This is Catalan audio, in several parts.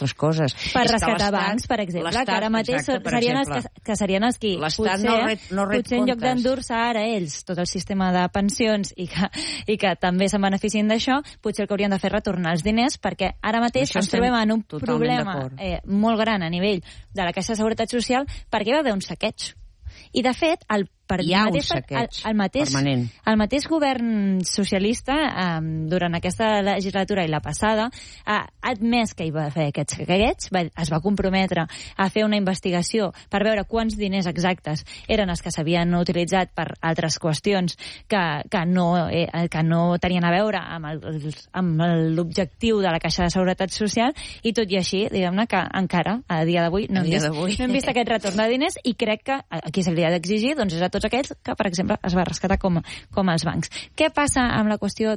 altres coses. Per rescatar bancs, per exemple, que ara mateix serien els que potser en lloc d'endur-se ara ells tot el sistema de pensions i que també se'n beneficien d'això, potser el que haurien de fer és retornar els diners, perquè ara mateix ens trobem en un problema molt gran a nivell de la Caixa de Seguretat Social, perquè hi va haver un saqueig. I, de fet, el mateix govern socialista, durant aquesta legislatura i la passada, ha admès que hi va haver aquest saqueig, es va comprometre a fer una investigació per veure quants diners exactes eren els que s'havien utilitzat per altres qüestions que no tenien a veure amb l'objectiu de la Caixa de Seguretat Social, i tot i així, diguem-ne que encara, a dia d'avui, no hem vist aquest retorn de diners, i crec que aquí se li ha d'exigir doncs és a tots aquells que, per exemple, es va rescatar com els bancs. Què passa amb la qüestió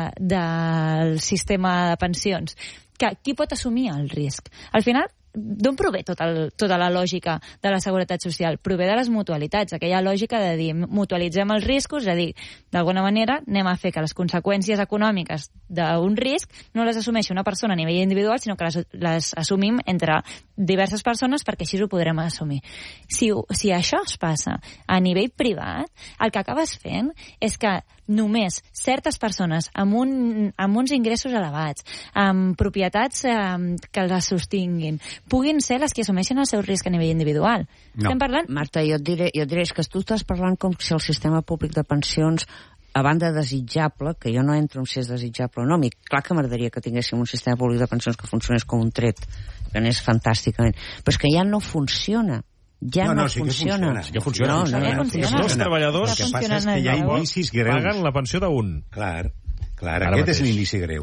del sistema de pensions? Que qui pot assumir el risc? Al final, d'on prové tota la lògica de la seguretat social? Prové de les mutualitats, aquella lògica de dir mutualitzem els riscos, és a dir, d'alguna manera anem a fer que les conseqüències econòmiques d'un risc no les assumeixi una persona a nivell individual, sinó que les assumim entre diverses persones, perquè així ho podrem assumir. Si això es passa a nivell privat, el que acabes fent és que només certes persones amb uns ingressos elevats, amb propietats que les sostinguin, puguin ser les que assumeixen el seu risc a nivell individual. No. Estem parlant... Marta, jo et diré, és que tu estàs parlant com si el sistema públic de pensions, a banda desitjable, que jo no entro en si és desitjable o no, clar que m'agradaria que tinguéssim un sistema públic de pensions que funcionés com un tret, que anés fantàsticament, però és que ja no funciona. Sí que funciona. Els treballadors paguen la pensió d'un. Clar, aquest és l'inici greu.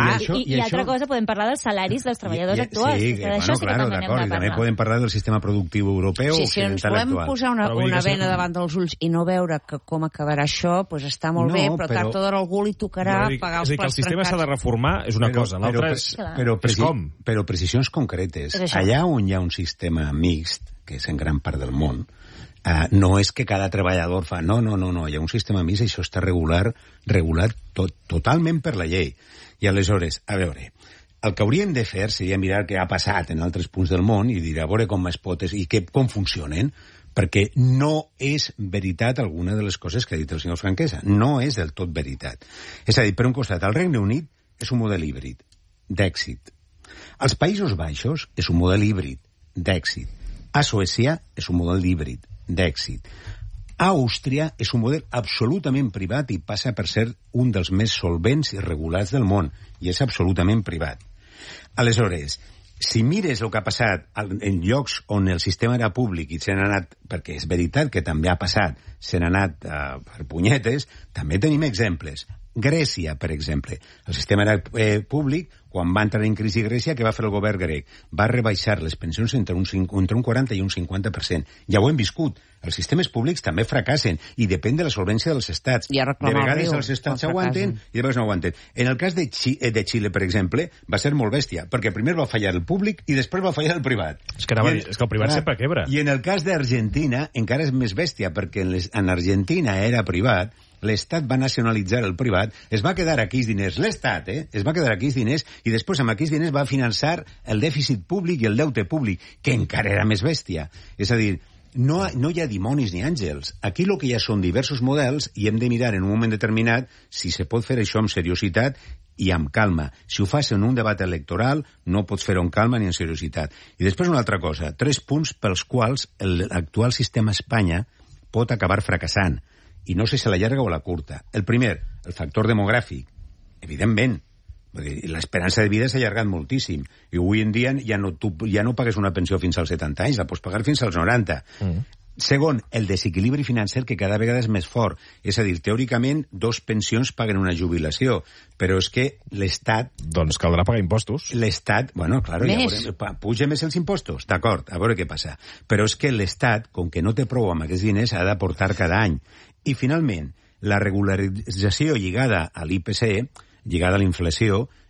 I altra cosa, podem parlar dels salaris dels treballadors actuals. Sí, d'acord, i també podem parlar del sistema productiu europeu occidental actual. Si ens podem posar una vena davant dels ulls i no veure com acabarà això, doncs està molt bé, però tard o d'hora algú li tocarà pagar els plats trencats. És a dir, que el sistema s'ha de reformar és una cosa, l'altra és com. Però precisions concretes. Allà on hi ha un sistema mixt, que és en gran part del món, no és que cada treballador fa... No, hi ha un sistema mixt i això està regulat totalment per la llei. I aleshores, a veure, el que hauríem de fer seria mirar què ha passat en altres punts del món i dir, a veure com es pot i com funcionen, perquè no és veritat alguna de les coses que ha dit el senyor Franquesa. No és del tot veritat. És a dir, per un costat, el Regne Unit és un model híbrid d'èxit. Els Països Baixos és un model híbrid d'èxit. A Suècia és un model híbrid d'èxit. A Àustria és un model absolutament privat i passa per ser un dels més solvents i regulats del món, i és absolutament privat. Aleshores, si mires el que ha passat en llocs on el sistema era públic i se n'ha anat, perquè és veritat que també ha passat, se n'ha anat per punyetes, també tenim exemples. Grècia, per exemple. El sistema era públic, quan va entrar en crisi Grècia, què va fer el govern grec? Va rebaixar les pensions entre un 40 i un 50%. Ja ho hem viscut. Els sistemes públics també fracassen i depèn de la solvència dels estats. De vegades els estats aguanten i de vegades no aguanten. En el cas de Xile, per exemple, va ser molt bèstia, perquè primer va fallar el públic i després va fallar el privat. És que el privat sempre quebra. I en el cas d'Argentina encara és més bèstia, perquè en Argentina era privat, l'Estat va nacionalitzar el privat, es va quedar aquells diners, l'Estat, es va quedar aquells diners, i després amb aquells diners va finançar el dèficit públic i el deute públic, que encara era més bèstia. És a dir, no hi ha dimonis ni àngels. Aquí el que hi ha són diversos models i hem de mirar en un moment determinat si se pot fer això amb seriositat i amb calma. Si ho fas en un debat electoral, no pots fer-ho amb calma ni amb seriositat. I després una altra cosa, 3 punts pels quals l'actual sistema a Espanya pot acabar fracassant. I no sé si a la llarga o a la curta. El primer, el factor demogràfic. Evidentment, l'esperança de vida s'ha allargat moltíssim. I avui en dia ja no pagues una pensió fins als 70 anys, la pots pagar fins als 90. Segon, el desequilibri financer, que cada vegada és més fort. És a dir, teòricament, 2 pensions paguen una jubilació, però és que l'Estat... Doncs caldrà pagar impostos. L'Estat, bueno, claro, puja més els impostos, d'acord, a veure què passa. Però és que l'Estat, com que no té prou amb aquests diners, ha d'aportar cada any. I, finalment, la regularització lligada a l'IPC, lligada a la inflació,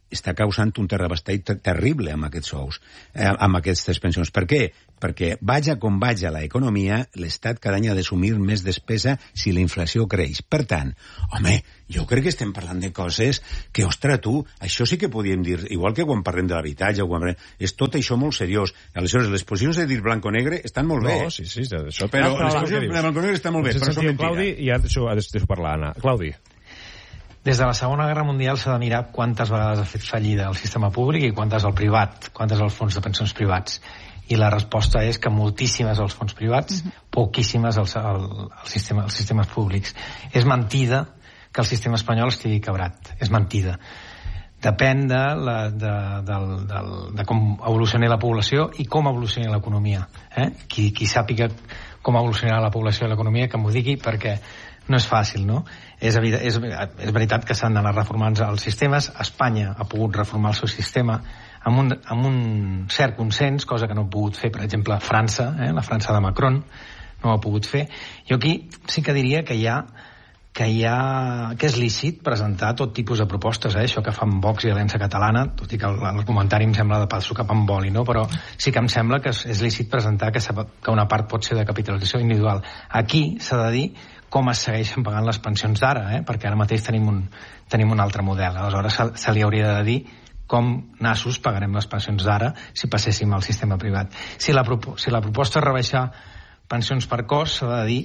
està causant un terrabastall terrible amb aquests sous, amb aquestes pensions. Per què? Perquè vaja com vaja l'economia, l'Estat cada any ha d'assumir més despesa si la inflació creix. Per tant, home, jo crec que estem parlant de coses que, ostres, tu, això sí que podíem dir, igual que quan parlem de l'habitatge, és tot això molt seriós. Aleshores, les posicions de dir blanc o negre estan molt bé. No, sí, això... Però les posicions de blanc o negre estan molt bé, però són mentida. Claudi, i ara deixo parlar, Anna. Claudi. Des de la Segona Guerra Mundial s'ha de mirar quantes vegades ha fet fallida el sistema públic i quantes el privat, quantes els fons de pensions privats. I la resposta és que moltíssimes als fons privats, poquíssimes als sistemes públics. És mentida que el sistema espanyol estigui quebrat. És mentida. Depèn de com evolucioni la població i com evolucioni l'economia. Qui sàpiga com evolucionarà la població i l'economia, que m'ho digui, perquè no és fàcil, no? És veritat que s'han d'anar reformant els sistemes. Espanya ha pogut reformar el seu sistema amb un cert consens, cosa que no ha pogut fer, per exemple, França, la França de Macron, no ho ha pogut fer. Jo aquí sí que diria que és lícit presentar tot tipus de propostes, això que fan Vox i Aliança Catalana, tot i que el comentari em sembla de passo cap amb boli, no? Però sí que em sembla que és lícit presentar que una part pot ser de capitalització individual. Aquí s'ha de dir com es segueixen pagant les pensions d'ara, perquè ara mateix tenim un altre model. Aleshores se li hauria de dir com nassos pagarem les pensions d'ara si passéssim al sistema privat. Si la proposta és rebaixar pensions per cost, s'ha de dir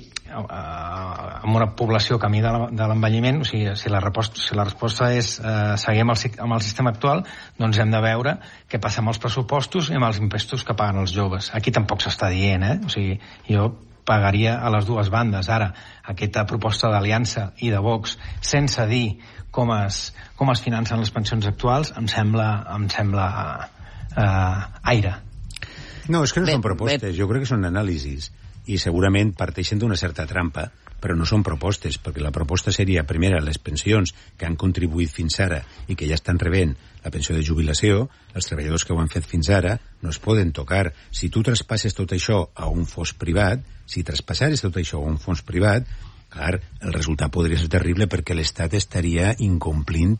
amb una població camí de l'envelliment, o sigui, si la resposta és seguim amb el sistema actual, doncs hem de veure què passa amb els pressupostos i amb els impostos que paguen els joves. Aquí tampoc s'està dient, o sigui, jo pagaria a les dues bandes. Ara, aquesta proposta d'Aliança i de Vox, sense dir com es financen les pensions actuals, em sembla aire. No, és que no són propostes, jo crec que són anàlisis, i segurament parteixen d'una certa trampa, però no són propostes, perquè la proposta seria, primera, les pensions que han contribuït fins ara i que ja estan rebent la pensió de jubilació, els treballadors que ho han fet fins ara no es poden tocar. Si tu traspasses tot això a un fons privat, si traspassares tot això a un fons privat, clar, el resultat podria ser terrible perquè l'Estat estaria incomplint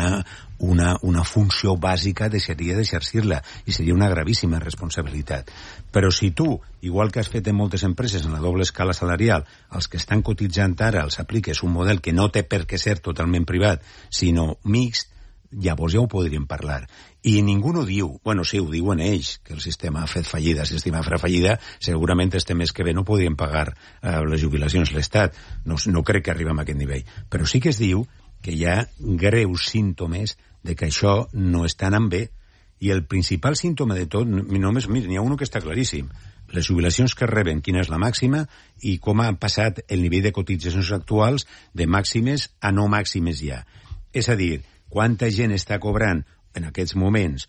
una funció bàsica que seria d'exercir-la, i seria una gravíssima responsabilitat. Però si tu, igual que has fet en moltes empreses en la doble escala salarial, els que estan cotitzant ara els apliques un model que no té per què ser totalment privat, sinó mixt, llavors ja ho podríem parlar. I ningú no diu, bueno, sí, ho diuen ells, que el sistema ha fet fallida. Si el sistema fa fallida, segurament este mes que ve no podríem pagar les jubilacions l'Estat. No crec que arribem a aquest nivell. Però sí que es diu que hi ha greus símptomes de que això no està anant bé. I el principal símptoma de tot, només, mira, n'hi ha un que està claríssim. Les jubilacions que reben, quina és la màxima i com ha passat el nivell de cotitzacions actuals de màximes a no màximes ja. És a dir, quanta gent està cobrant en aquests moments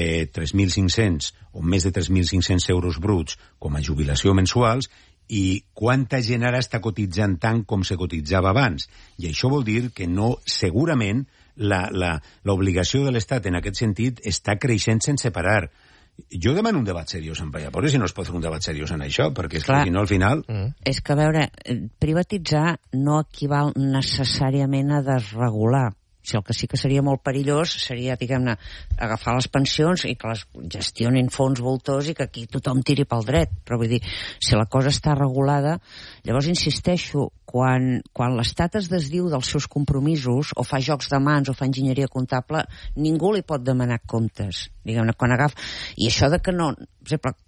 3.500 o més de 3.500 euros bruts com a jubilació mensuals i quanta gent ara està cotitzant tant com se cotitzava abans. I això vol dir que no, segurament l'obligació de l'Estat en aquest sentit està creixent sense parar. Jo demano un debat seriós en Paya, però si no es pot fer un debat seriós en això, perquè és que si no al final... És que, a veure, privatitzar no equival necessàriament a desregular. Si el que sí que seria molt perillós seria, diguem-ne, agafar les pensions i que les gestionin fons voltors i que aquí tothom tiri pel dret. Però vull dir, si la cosa està regulada, llavors insisteixo, quan l'Estat es desdiu dels seus compromisos o fa jocs de mans o fa enginyeria comptable, ningú li pot demanar comptes. Diguem-ne, quan agafa... I això de que no... Per exemple,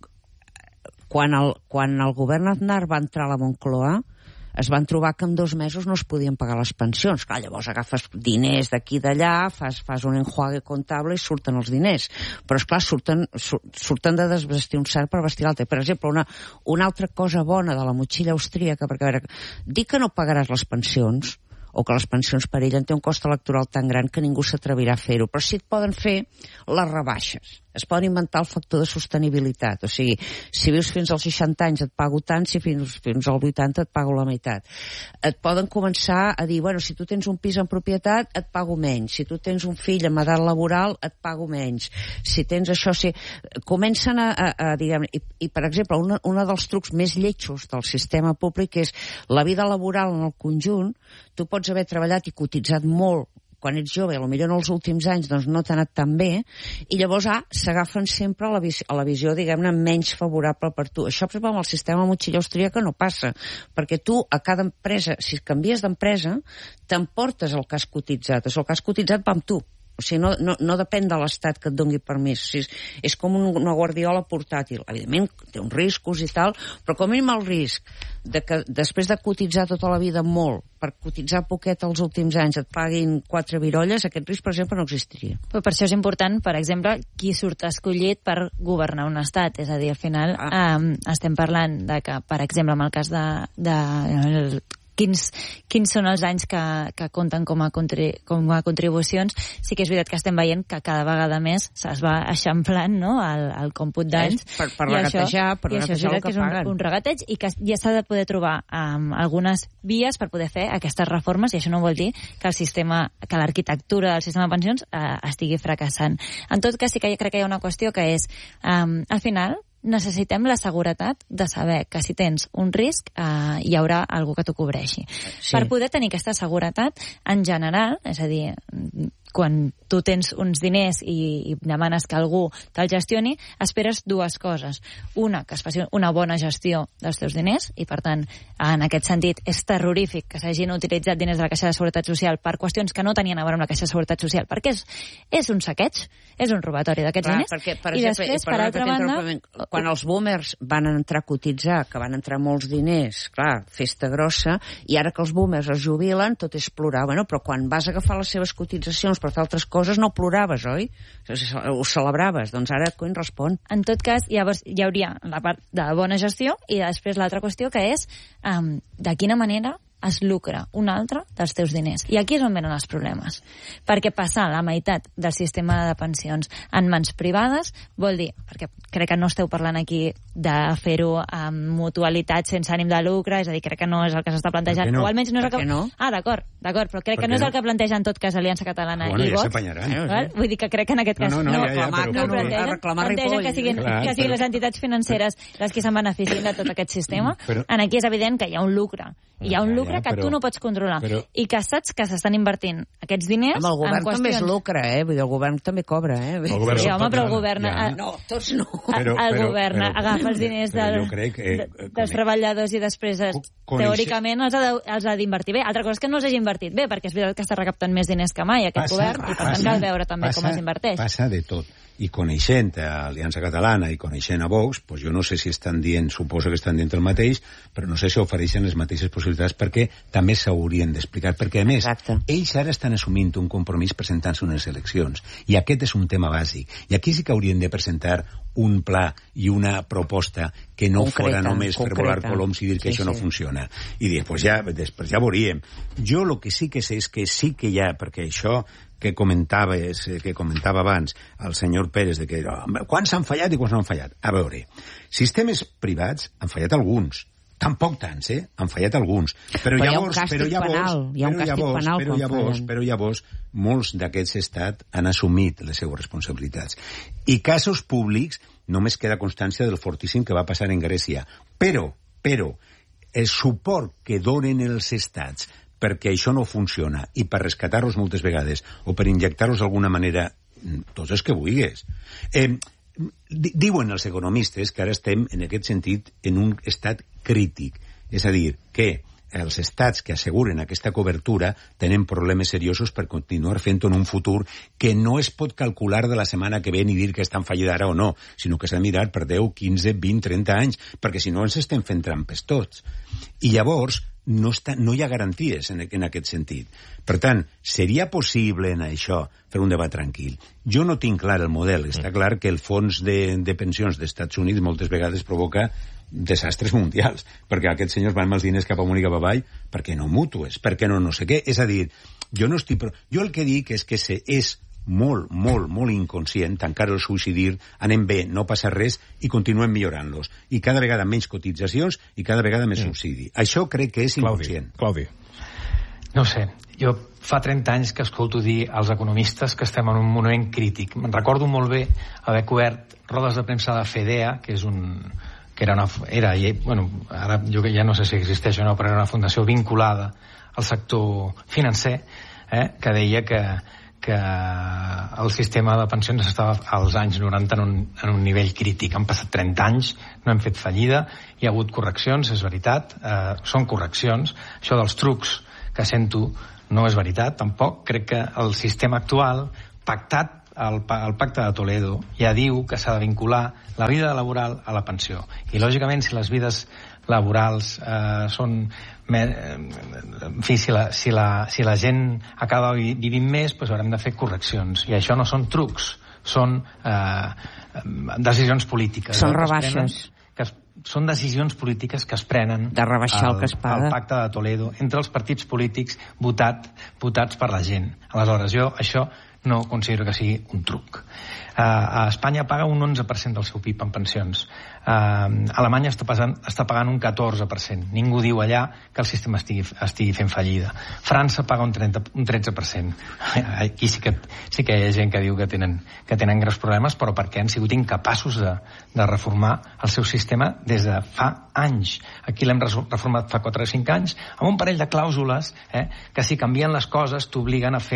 quan el govern Aznar va entrar a la Moncloa, es van trobar que en 2 mesos no es podien pagar les pensions. Clar, llavors agafes diners d'aquí i d'allà, fas un enjuague comptable i surten els diners. Però, esclar, surten de desvestir un cert per vestir l'altre. Per exemple, una altra cosa bona de la motxilla austríaca, perquè, a veure, dir que no pagaràs les pensions, o que les pensions perillen, té un cost electoral tan gran que ningú s'atrevirà a fer-ho. Però sí et poden fer les rebaixes. Es poden inventar el factor de sostenibilitat. O sigui, si vius fins als 60 anys et pago tant, si fins als 80 et pago la meitat. Et poden començar a dir, bueno, si tu tens un pis en propietat, et pago menys. Si tu tens un fill amb edat laboral, et pago menys. Si tens això... Comencen a diguem... I, per exemple, un dels trucs més lletjos del sistema públic és la vida laboral en el conjunt. Tu pots haver treballat i cotitzat molt quan ets jove, potser en els últims anys doncs no t'ha anat tan bé, i llavors s'agafen sempre a la visió, diguem-ne, menys favorable per tu. Això, per exemple, amb el sistema motxilla austríaca no passa, perquè tu a cada empresa, si canvies d'empresa, t'emportes el que has cotitzat. El que has cotitzat va amb tu. O sigui, no depèn de l'Estat que et doni permís. O sigui, és com una guardiola portàtil. Evidentment, té uns riscos i tal, però com a mínim el risc de que després de cotitzar tota la vida molt, per cotitzar poquet els últims anys et paguin 4 virolles, aquest risc, per exemple, no existiria. Però per això és important, per exemple, qui surt escollit per governar un estat. És a dir, al final estem parlant de que, per exemple, en el cas de quins són els anys que compten com a contribucions. Sí que és veritat que estem veient que cada vegada més es va eixamplant, no?, el còmput d'anys. Per regatejar el que paguen. Un regateig, i que ja s'ha de poder trobar algunes vies per poder fer aquestes reformes, i això no vol dir que l'arquitectura del sistema de pensions estigui fracassant. En tot cas, sí que crec que hi ha una qüestió que és, al final, necessitem la seguretat de saber que si tens un risc hi haurà algú que t'ho cobreixi. Sí. Per poder tenir aquesta seguretat, en general, és a dir, quan tu tens uns diners i demanes que algú te'l gestioni, esperes dues coses. Una, que es faci una bona gestió dels teus diners, i per tant, en aquest sentit, és terrorífic que s'hagin utilitzat diners de la Caixa de Seguretat Social per qüestions que no tenien a veure amb la Caixa de Seguretat Social, perquè és un saqueig, és un robatori d'aquests diners. Perquè, i després, per altra banda, quan els boomers van entrar a cotitzar, que van entrar molts diners, clar, festa grossa, i ara que els boomers es jubilen, tot és plorar. Bueno, però quan vas agafar les seves cotitzacions per fer altres coses, no ploraves, oi? Ho celebraves. Doncs ara, cony, respon. En tot cas, llavors hi hauria la part de la bona gestió, i després l'altra qüestió, que és de quina manera es lucra un altre dels teus diners. I aquí és on venen els problemes. Perquè passar la meitat del sistema de pensions en mans privades vol dir, perquè crec que no esteu parlant aquí de fer-ho amb mutualitat sense ànim de lucre, és a dir, crec que no és el que s'està plantejant, o almenys no és el que... No? D'acord, però crec que no és el que planteja en tot cas Aliança Catalana i Vox. Vull dir que crec que en aquest cas plantegen que siguin les entitats financeres les que se'n beneficien de tot aquest sistema. Aquí és evident que hi ha un lucre. Hi ha un lucre que tu no pots controlar. I que saps que s'estan invertint aquests diners en qüestions... El govern també és lucre, Vull dir, el govern també cobra, Sí, home, però el govern... No, tots no. El govern agafa els diners dels treballadors i després, teòricament, els ha d'invertir bé. Altra cosa és que no els hagi invertit bé, perquè és veritat que està recaptant més diners que mai aquest govern, i per tant cal veure també com es inverteix. Passa de tot. I coneixent a Aliança Catalana i coneixent a Vox, doncs jo no sé si estan dient, suposo que estan dient el mateix, però no sé si ofereixen les mateixes possibilitats, perquè també s'haurien d'explicar. Perquè, a més, ells ara estan assumint un compromís presentant-se unes eleccions. I aquest és un tema bàsic. I aquí sí que haurien de presentar un pla i una proposta que no fora només per volar coloms i dir que això no funciona. I després ja veuríem. Jo el que sí que sé és que sí que hi ha, perquè això que comentava abans el senyor Pérez, de que quants han fallat i quants no han fallat. A veure, sistemes privats han fallat alguns. Tampoc tants, han fallat alguns. Però llavors, molts d'aquests estats han assumit les seues responsabilitats. I casos públics, només queda constància del fortíssim que va passar en Grècia. Però, el suport que donen els estats perquè això no funciona, i per rescatar-los moltes vegades, o per injectar-los d'alguna manera, tots els que vulguis. Diuen els economistes que ara estem, en aquest sentit, en un estat crític. És a dir, que els estats que asseguren aquesta cobertura tenen problemes seriosos per continuar fent-ho en un futur que no es pot calcular de la setmana que ve ni dir que estan fallida ara o no, sinó que s'ha de mirar per 10, 15, 20, 30 anys, perquè si no ens estem fent trampes tots. I llavors no hi ha garanties en aquest sentit. Per tant, seria possible en això fer un debat tranquil. Jo no tinc clar el model. Està clar que el fons de pensions dels Estats Units moltes vegades provoca desastres mundials, perquè aquests senyors van amb els diners cap amunt i cap avall, perquè no mútues, perquè no sé què. És a dir, jo el que dic és que és molt inconscient tancar els ulls i dir anem bé, no passa res, i continuem millorant-los. I cada vegada menys cotitzacions i cada vegada més subsidi. Això crec que és inconscient. Claudi. No sé, jo fa 30 anys que escolto dir als economistes que estem en un moment crític. Me'n recordo molt bé haver cobert rodes de premsa de FEDEA, que és ara jo ja no sé si existeix o no, però era una fundació vinculada al sector financer, que deia que el sistema de pensions estava als anys 90 en un nivell crític. Han passat 30 anys, no hem fet fallida, hi ha hagut correccions, és veritat, són correccions. Això dels trucs que sento no és veritat, tampoc. Crec que el sistema actual, pactat, el pacte de Toledo, ja diu que s'ha de vincular la vida laboral a la pensió. I, lògicament, si les vides laborals són... En fi, si la gent acaba vivint més, doncs haurem de fer correccions. I això no són trucs, són decisions polítiques. Són rebaixes. Són decisions polítiques que es prenen de rebaixar el que es paga al pacte de Toledo entre els partits polítics votats per la gent. Aleshores, jo això no considero que sigui un truc. A Espanya paga un 11% del seu PIB en pensions. Alemanya està pagant un 14%. Ningú diu allà que el sistema estigui fent fallida. França paga un 13%. Aquí sí que hi ha gent que diu que tenen greus problemes, però perquè han sigut incapaços de reformar el seu sistema des de fa anys. Aquí l'hem reformat fa 4 o 5 anys, amb un parell de clàusules que si canvien les coses t'obliguen a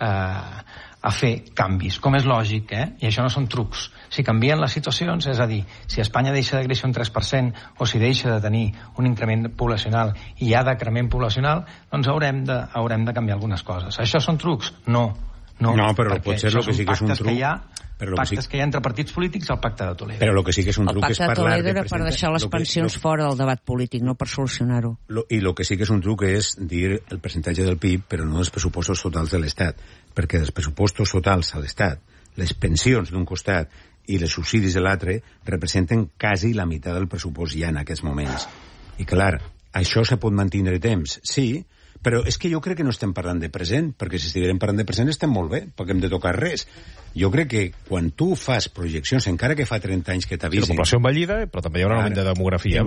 fer canvis, com és lògic, i això no són trucs. Si canvien les situacions, és a dir, si Espanya deixa de créixer un 3% o si deixa de tenir un increment poblacional i hi ha decrement poblacional, doncs haurem de canviar algunes coses. Això són trucs? No, però potser el que sí que és un truc... Pactes que hi ha entre partits polítics al pacte de Toledo. Però el que sí que és un truc és parlar... El pacte de Toledo era per deixar les pensions fora del debat polític, no per solucionar-ho. I el que sí que és un truc és dir el percentatge del PIB, però no dels pressupostos totals de l'Estat. Perquè dels pressupostos totals a l'Estat, les pensions d'un costat i les subsidis de l'altre representen quasi la meitat del pressupost ja en aquests moments. I clar, això se pot mantenir temps, sí, però és que jo crec que no estem parlant de present, perquè si estiguem parlant de present estem molt bé, perquè hem de tocar res. Jo crec que quan tu fas projeccions, encara que fa 30 anys que t'avisen... Sí, la població envellida, però també hi haurà un augment de demografia.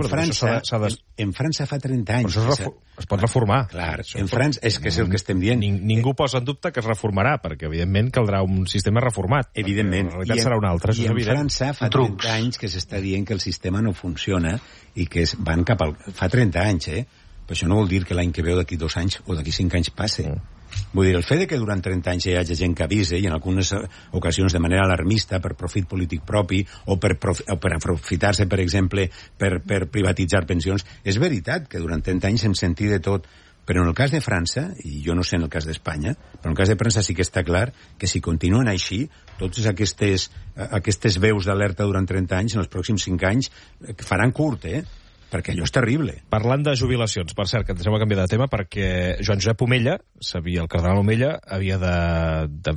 En França fa 30 anys... Però això es pot reformar. Clar, en França és que és el que estem dient. Ningú posa en dubte que es reformarà, perquè evidentment caldrà un sistema reformat. Evidentment. La realitat serà una altra, això és evident. I en França fa 30 anys que s'està dient que el sistema no funciona i que van cap al... Fa 30 anys, Però això no vol dir que l'any que ve o d'aquí 2 anys o d'aquí 5 anys passe. Vull dir, el fet que durant 30 anys hi hagi gent que avisa i en algunes ocasions de manera alarmista per profit polític propi o per aprofitar-se, per exemple, per privatitzar pensions, és veritat que durant 30 anys hem sentit de tot. Però en el cas de França, i jo no sé en el cas d'Espanya, però en el cas de França sí que està clar que si continuen així, totes aquestes veus d'alerta durant 30 anys, en els pròxims 5 anys, faran curt, perquè allò és terrible. Parlant de jubilacions, per cert, que ens hem de canviar de tema, perquè Joan Josep Omella, el cardenal Omella, havia de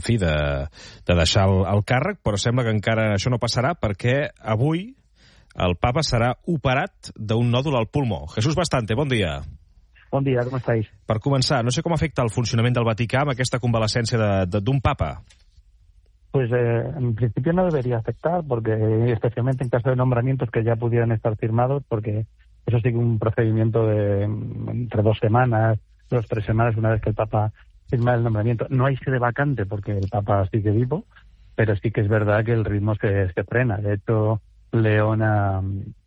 deixar el càrrec, però sembla que encara això no passarà, perquè avui el papa serà operat d'un nòdul al pulmó. Jesús Bastante, bon dia. Bon dia, com estáis? Per començar, no sé com afecta el funcionament del Vaticà amb aquesta convalescència d'un papa. Pues en principio no debería afectar, porque especialmente en caso de nombramientos que ya pudieran estar firmados, porque eso sigue un procedimiento de entre 2 semanas, 2 o 3 semanas, una vez que el Papa firma el nombramiento. No hay sede vacante porque el Papa sigue vivo, pero sí que es verdad que el ritmo se frena. De hecho, León ha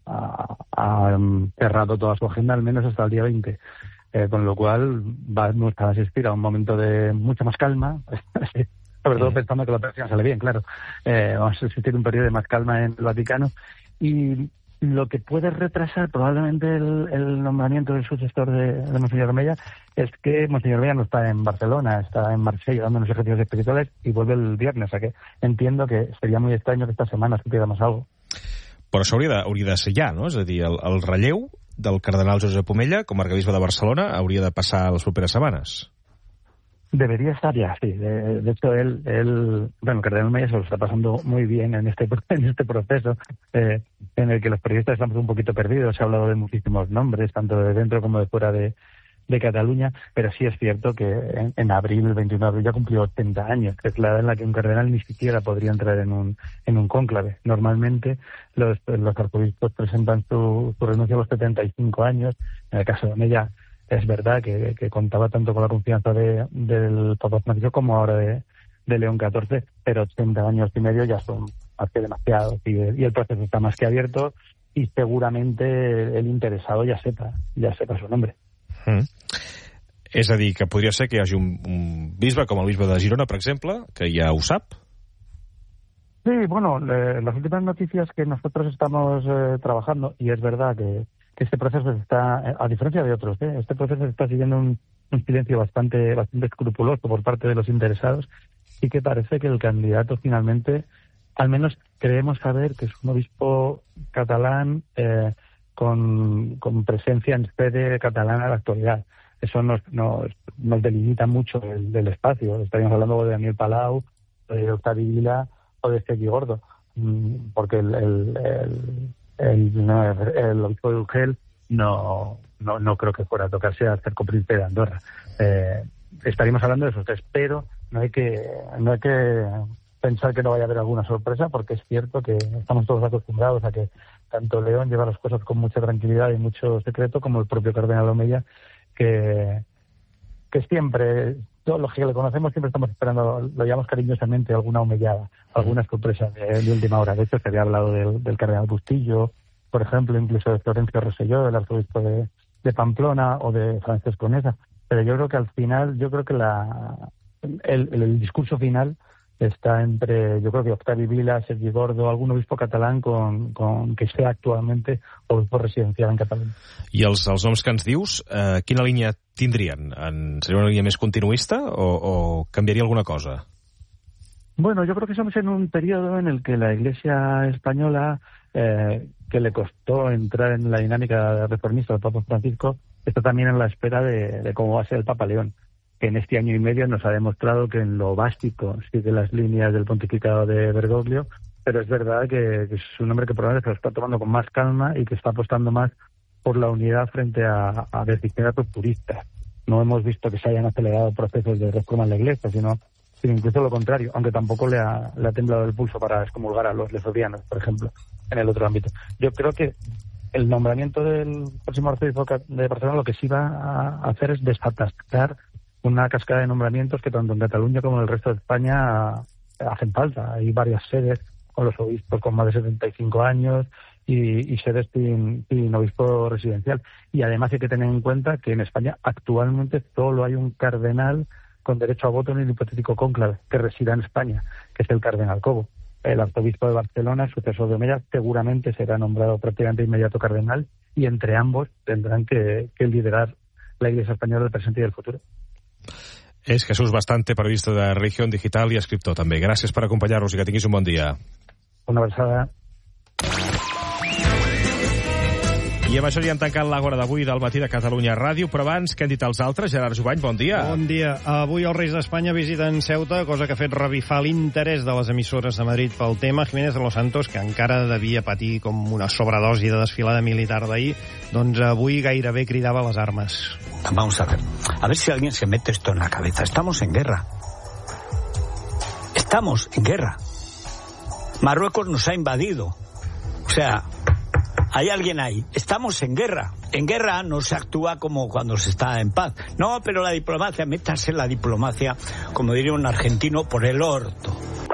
cerrado toda su agenda, al menos hasta el día 20. Con lo cual vamos a asistir a un momento de mucha más calma, sobre todo pensando que la operación sale bien, claro. Vamos a asistir a un periodo de más calma en el Vaticano. Y lo que puede retrasar probablemente el nombramiento del sucesor de Monseñor Omella es que Monseñor Omella no está en Barcelona, está en Marsella dando unos ejercicios espirituales y vuelve el viernes. O sea que entiendo que seria molt estrany que esta setmana supiéramos algo. Però això hauria de ser ja, no? És a dir, el relleu del cardenal Josep Omella com a arquebisbe de Barcelona hauria de passar les properes setmanes. Debería estar ya, sí. De hecho, el cardenal Omella se lo está pasando muy bien en este proceso, en el que los periodistas estamos un poquito perdidos. Se ha hablado de muchísimos nombres, tanto de dentro como de fuera de Cataluña, pero sí es cierto que en abril, el 21 de abril, ya cumplió 80 años, que es la edad en la que un cardenal ni siquiera podría entrar en un cónclave. Normalmente los arzobispos presentan su renuncia a los 75 años. En el caso de Omella, es verdad que contaba tanto con la confianza del Papa Francisco como ahora de León XIV, pero 80 años y medio ya son más que demasiados y el proceso está más que abierto y seguramente el interesado ya sepa su nombre. És a dir, que podria ser que hi hagi un bisbe, com el bisbe de Girona, per exemple, que ja ho sap? Sí, bueno, las últimas noticias que nosotros estamos trabajando, y es verdad que este proceso está, a diferencia de otros, este proceso está siguiendo un silencio bastante escrupuloso por parte de los interesados, y que parece que el candidato finalmente, al menos creemos saber que es un obispo catalán con presencia en sede catalana en la actualidad. Eso nos delimita mucho del espacio. Estaríamos hablando de Daniel Palau, de Octavi Vila o de Sergi Gordo, porque el obispo de Urgel no creo que fuera a tocarse a ser copríncipe de Andorra. Estaríamos hablando de esos tres, pero no hay que pensar que no vaya a haber alguna sorpresa, porque es cierto que estamos todos acostumbrados a que tanto León lleva las cosas con mucha tranquilidad y mucho secreto, como el propio cardenal Omeya, que siempre, todos los que le conocemos siempre estamos esperando, lo llamamos cariñosamente, alguna omellada, alguna sorpresa de última hora. De hecho, se había hablado del cardenal Bustillo, por ejemplo, incluso de Florencio Rosselló, del arzobispo de Pamplona, o de Francesco Neza. Pero yo creo que al final, el discurso final está entre, yo creo que Octavi Vila, Sergi Gordo, algun obispo catalán que sea actualmente obispo residencial en Catalunya. I els noms que ens dius, quina línia tindrien? Seria una línia més continuista o canviaria alguna cosa? Bueno, yo creo que estamos en un periodo en el que la Iglesia española, que le costó entrar en la dinámica reformista del Papa Francisco, está también en la espera de cómo va a ser el Papa León, que en este año y medio nos ha demostrado que en lo básico sigue las líneas del pontificado de Bergoglio, pero es verdad que es un hombre que probablemente se lo está tomando con más calma y que está apostando más por la unidad frente a decisiones rupturistas. No hemos visto que se hayan acelerado procesos de reforma en la Iglesia, sino incluso lo contrario, aunque tampoco le ha temblado el pulso para excomulgar a los lesodianos, por ejemplo, en el otro ámbito. Yo creo que el nombramiento del próximo arzobispo de Barcelona lo que sí va a hacer es desatascar una cascada de nombramientos que tanto en Cataluña como en el resto de España hacen falta. Hay varias sedes con los obispos con más de 75 años y sedes sin obispo residencial. Y además hay que tener en cuenta que en España actualmente solo hay un cardenal con derecho a voto en el hipotético cónclave que resida en España, que es el cardenal Cobo. El arzobispo de Barcelona, el sucesor de Omeya, seguramente será nombrado prácticamente inmediato cardenal, y entre ambos tendrán que liderar la Iglesia española del presente y del futuro. És Jesús Bastante, periodista de Región Digital i escriptor també. Gràcies per acompanyar-nos i que tinguis un bon dia. Una abraçada. I amb això ja hem tancat l'Àgora d'avui del Matí de Catalunya Ràdio, però abans, què han dit els altres? Gerard Jubany, bon dia. Bon dia. Avui els Reis d'Espanya visiten Ceuta, cosa que ha fet revifar l'interès de les emissores de Madrid pel tema. Jiménez de los Santos, que encara devia patir com una sobredosi de desfilada militar d'ahir, doncs avui gairebé cridava les armes. Vamos a ver si alguien se mete esto en la cabeza. Estamos en guerra. Estamos en guerra. Marruecos nos ha invadido. O sea, hay alguien ahí. Estamos en guerra. En guerra no se actúa como cuando se está en paz. No, pero la diplomacia, métase la diplomacia, como diría un argentino, por el orto.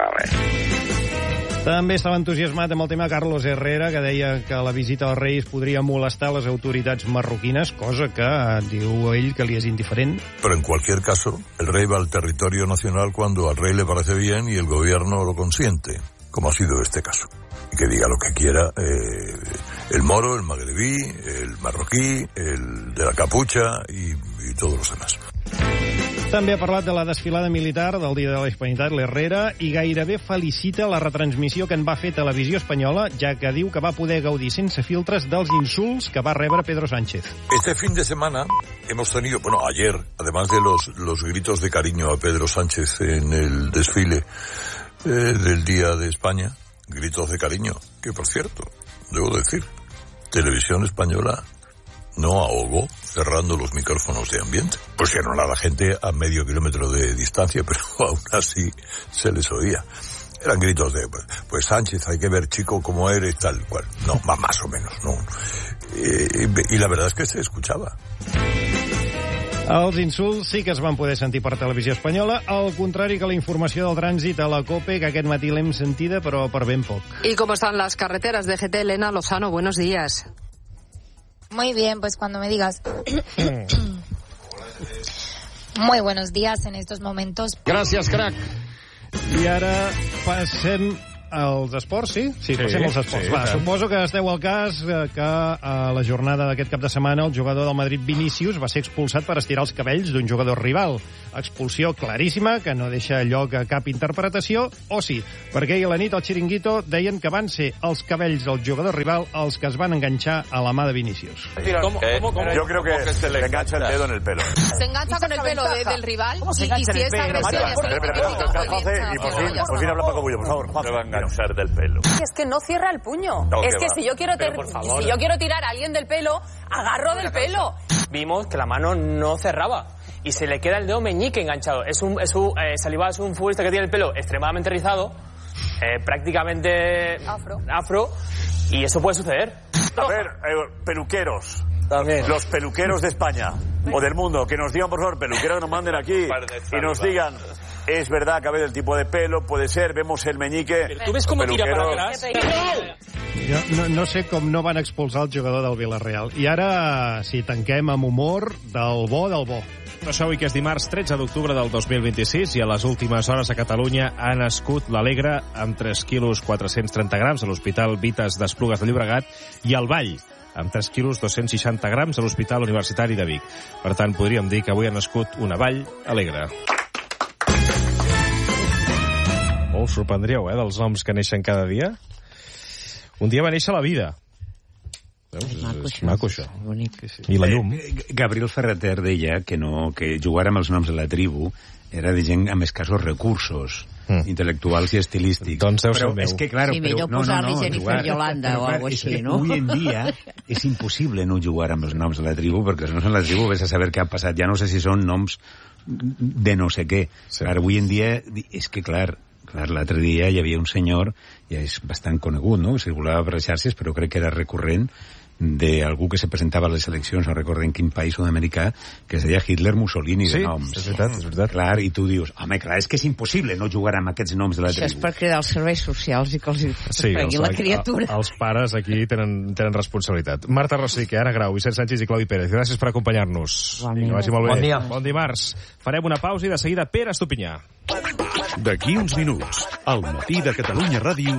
També estava entusiasmat amb el tema Carlos Herrera, que deia que la visita als Reis podria molestar les autoritats marroquines, cosa que diu ell que li és indiferent. Pero en cualquier caso, el rey va al territorio nacional cuando al rey le parece bien y el gobierno lo consiente, como ha sido este caso. Y que diga lo que quiera el moro, el magrebí, el marroquí, el de la capucha y todos los demás. També ha parlat de la desfilada militar del Dia de la Hispanitat, l'Herrera, i gairebé felicita la retransmissió que en va fer Televisió Espanyola, ja que diu que va poder gaudir sense filtres dels insults que va rebre Pedro Sánchez. Este fin de semana hemos tenido, ayer, además de los gritos de cariño a Pedro Sánchez en el desfile del Día de España, gritos de cariño, que por cierto, debo decir, Televisión Española no ahogó cerrando los micrófonos de ambiente. Pusieron a la gente a medio kilómetro de distancia, pero aún así se les oía. Eran gritos de, pues Sánchez, hay que ver, chico, cómo eres, tal cual. No, más o menos, no. Y la verdad es que se escuchaba. Els insults sí que es van poder sentir per Televisió Espanyola, al contrari que la informació del trànsit a la COPE, que aquest matí l'hem sentida, però per ben poc. ¿Y cómo están las carreteras de GT? Elena Lozano, buenos días. Muy bien, pues cuando me digas. Muy buenos días en estos momentos. Gràcies, crac. I ara passem als esports, sí? Sí, passem als esports. Va, suposo que esteu al cas que a la jornada d'aquest cap de setmana el jugador del Madrid Vinícius va ser expulsat per estirar els cabells d'un jugador rival. Expulsió claríssima que no deixa lloc a cap interpretació, o sí, perquè ahir a la nit al Chiringuito deien que van ser els cabells del jugador rival els que es van enganxar a la mà de Vinícius. ¿Cómo? Yo creo que se le engancha el dedo en el pelo. Se engancha con el pelo del rival y si es agresión... Y por fin habla Paco Bullo, por favor. Se va a enganchar del pelo. Es que no cierra el puño. No, es que si yo quiero tirar a alguien del pelo, agarro del pelo. Vimos que la mano no cerraba y se le queda el dedo meñique enganchado. Saliba es un futbolista que tiene el pelo extremadamente rizado, prácticamente afro, y eso puede suceder. A ver, peluqueros. También. Los peluqueros de España o del mundo, que nos digan, por favor, peluqueros que nos manden aquí y nos digan, es verdad que a veces el tipo de pelo puede ser, vemos el meñique. ¿Tú ves cómo tira para atrás? Jo no sé com no van expulsar el jugador del Villarreal. I ara, si tanquem amb humor, del bo del bo. No sabeu que és dimarts 13 d'octubre del 2026 i a les últimes hores a Catalunya ha nascut l'Alegre amb 3 quilos 430 grams a l'Hospital Vitas d'Esplugues de Llobregat i el Vall amb 3 quilos 260 grams a l'Hospital Universitari de Vic. Per tant, podríem dir que avui ha nascut una Vall Alegre. Us sorprendríeu, dels noms que neixen cada dia. Un dia va néixer la vida. Veus? És maco, això. I la llum. Gabriel Ferrater deia que jugar amb els noms de la tribu era de gent amb escassos recursos intel·lectuals i estilístics. Doncs deu ser el meu. És que, claro, sí, millor posar-li Jennifer Yolanda o alguna cosa així, no? Avui en dia és impossible no jugar amb els noms de la tribu, perquè els noms de la tribu ves a saber què ha passat. Ja no sé si són noms de no sé què. Sí. Clar, avui en dia, és que, clar, l'altre dia hi havia un senyor, ja és bastant conegut, no?, circulava per les xarxes, però crec que era recurrent, d'algú que se presentava a les eleccions, no recordo en quin país sud-americà, que es deia Hitler Mussolini de noms. Sí, és veritat. Clar, i tu dius, home, clar, és que és impossible no jugar amb aquests noms de la tribu. Això és per cridar els serveis socials i que els prenguin la criatura. Els pares aquí tenen responsabilitat. Marta Rosique, Anna Grau, Vicent Sánchez i Claudi Pérez, gràcies per acompanyar-nos. Que vagi molt bé. Bon dia. Bon dimarts. Farem una pausa i de seguida Pere Estupinyà. D'aquí uns minuts, al matí de Catalunya Ràdio...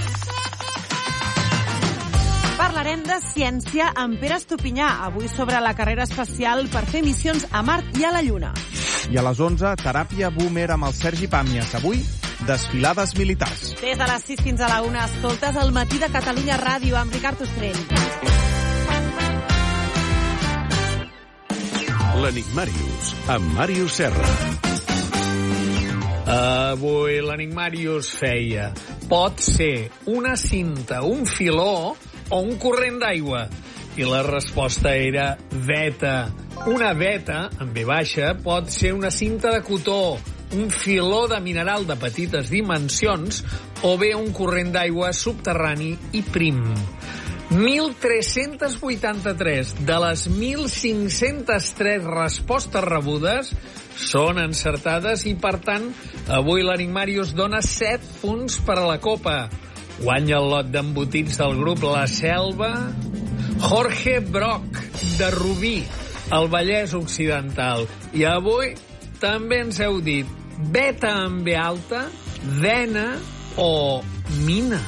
Parlarem de ciència amb Pere Estupinyà, avui sobre la carrera espacial per fer missions a Mart i a la Lluna. I a les 11, teràpia boomer amb el Sergi Pàmies. Avui, desfilades militars. Des de les 6 fins a la 1, escoltes el matí de Catalunya Ràdio amb Ricard Ostrell. L'Enigmàrius, amb Màrius Serra. Avui l'Enigmàrius feia: pot ser una cinta, un filó o un corrent d'aigua? I la resposta era veta. Una veta, en V baixa, pot ser una cinta de cotó, un filó de mineral de petites dimensions o bé un corrent d'aigua subterrani i prim. 1.383 de les 1.503 respostes rebudes són encertades i, per tant, avui l'Enigmàrius dona 7 punts per a la Copa. Guanya el lot d'embotits del grup La Selva Jorge Broc, de Rubí, al Vallès Occidental. I avui també ens heu dit beta amb B alta, vena o mina.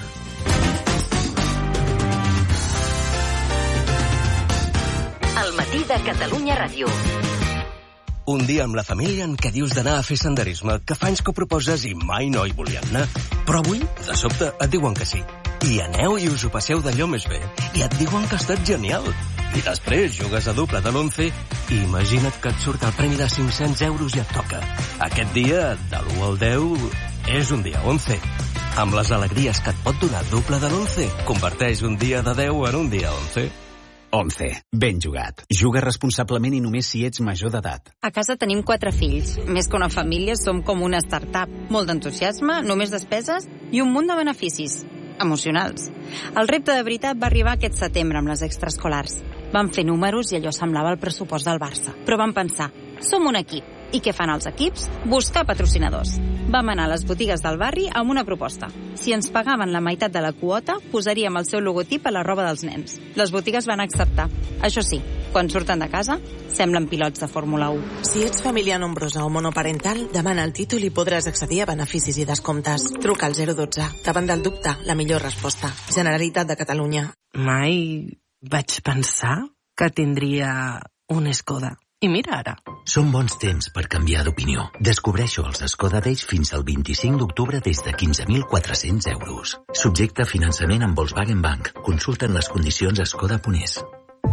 El matí de Catalunya Ràdio. Un dia amb la família en què dius d'anar a fer senderisme, que fa anys que ho proposes i mai no hi volien anar. Però avui, de sobte, et diuen que sí. I aneu i us ho passeu d'allò més bé. I et diuen que ha estat genial. I després jugues a doble de l'11 i imagina't que et surt el premi de 500 euros i et toca. Aquest dia, de l'1 al 10, és un dia 11. Amb les alegries que et pot donar doble de l'11, converteix un dia de 10 en un dia 11. 11. Ben jugat. Juga responsablement i només si ets major d'edat. A casa tenim 4 fills. Més que una família, som com una startup. Molt d'entusiasme, només despeses i un munt de beneficis emocionals. El repte de veritat va arribar aquest setembre amb les extraescolars. Vam fer números i allò semblava el pressupost del Barça. Però vam pensar, som un equip. I què fan els equips? Buscar patrocinadors. Vam anar a les botigues del barri amb una proposta. Si ens pagaven la meitat de la quota, posaríem el seu logotip a la roba dels nens. Les botigues van acceptar. Això sí, quan surten de casa, semblen pilots de Fórmula 1. Si ets família nombrosa o monoparental, demana el títol i podràs accedir a beneficis i descomptes. Truca al 012. Davant del dubte, la millor resposta. Generalitat de Catalunya. Mai vaig pensar que tindria un Skoda. I mira ara. Són bons temps per canviar d'opinió. Descobreixo els Skoda Days fins al 25 d'octubre des de 15.400 euros. Subjecte a finançament amb Volkswagen Bank. Consulten les condicions a Skoda.es.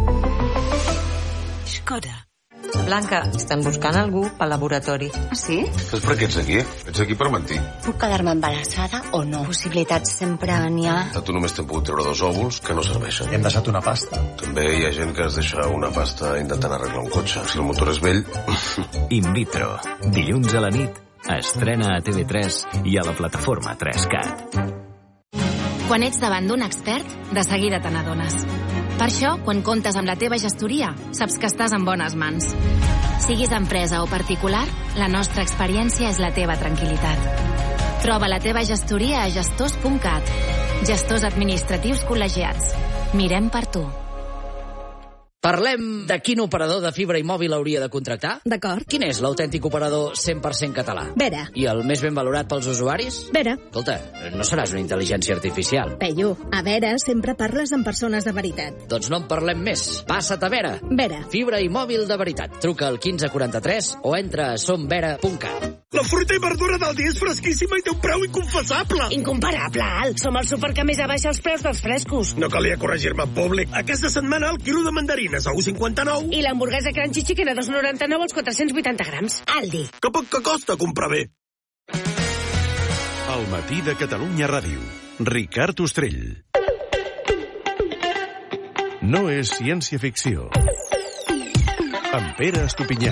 Skoda. Blanca, estem buscant algú pel laboratori. Ah, sí? Saps per què ets aquí? Ets aquí per mentir. Puc quedar-me embarassada o no? Possibilitats sempre n'hi ha. Tu només t'hem pogut treure 2 òvuls que no serveixen. Hem deixat una pasta. També hi ha gent que es deixa una pasta intentant arreglar un cotxe. Si el motor és vell... In vitro. Dilluns a la nit. Estrena a TV3 i a la plataforma 3CAT. Quan ets davant d'un expert, de seguida te n'adones. Per això, quan comptes amb la teva gestoria, saps que estàs en bones mans. Siguis empresa o particular, la nostra experiència és la teva tranquil·litat. Troba la teva gestoria a gestors.cat. Gestors administratius col·legiats. Mirem per tu. Parlem de quin operador de fibra i mòbil hauria de contractar? D'acord. Quin és l'autèntic operador 100% català? Vera. I el més ben valorat pels usuaris? Vera. Escolta, no seràs una intel·ligència artificial. Peyu, a Vera sempre parles amb persones de veritat. Doncs no en parlem més. Passa't a Vera. Vera. Fibra i mòbil de veritat. Truca al 1543 o entra a somvera.cat. La fruita i verdura del dia és fresquíssima i té un preu inconfessable. Incomparable, Al. Som el súper que més abaixa els preus dels frescos. No calia corregir-me en públic. Aquesta setmana el quilo de mandarines a 1,59. I l'hamburguesa Crunchy Chicken a 2,99 als 480 grams. Aldi. Que poc que costa comprar bé. El matí de Catalunya Ràdio. Ricard Ostrell. No és ciència-ficció. Amb Pere Estupinyà.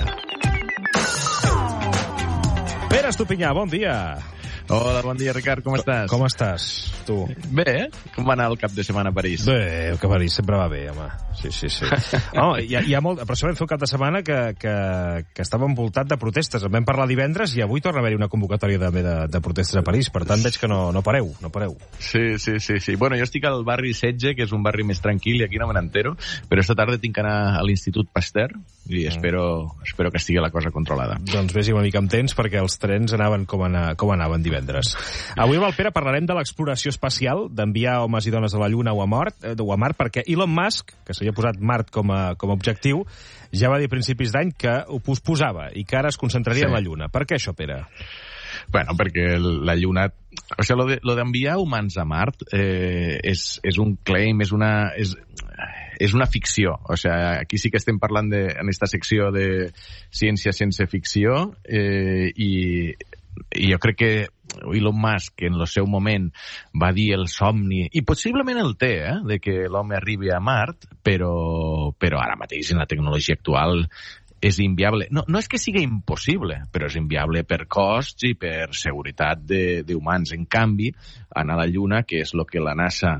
Pere Estupinyà, bon dia. Hola, bon dia, Ricard, com estàs? Com estàs, tu? Bé, com va anar el cap de setmana a París? Bé, el que a París sempre va bé, home. Sí. Oh, hi ha molt... Per això vam fer un cap de setmana que estava envoltat de protestes. En vam parlar divendres i avui torna a haver-hi una convocatòria també de protestes a París. Per tant, veig que no pareu. Sí. Bueno, jo estic al barri Setge, que és un barri més tranquil, i aquí no me n'entero, però esta tarda tinc que anar a l'Institut Pasteur i espero que estigui la cosa controlada. Doncs vés una mica amb temps, perquè els trens anaven com anaven divendres. Avui amb el Pere parlarem de l'exploració espacial, d'enviar homes i dones a la Lluna o a Mart, perquè Elon Musk, que s'havia posat Mart com a objectiu, ja va dir a principis d'any que ho posposava i que ara es concentraria en la Lluna. Per què això, Pere? Bueno, perquè la Lluna... O sigui, lo d'enviar humans a Mart és un claim, és una ficció. O sigui, aquí sí que estem parlant en esta secció de ciència sense ficció i jo crec que Elon Musk en el seu moment va dir el somni, i possiblement el té, de que l'home arribi a Mart, però ara mateix en la tecnologia actual és inviable. No és que sigui impossible, però és inviable per costs i per seguretat d'humans. En canvi, anar a la Lluna, que és el que la NASA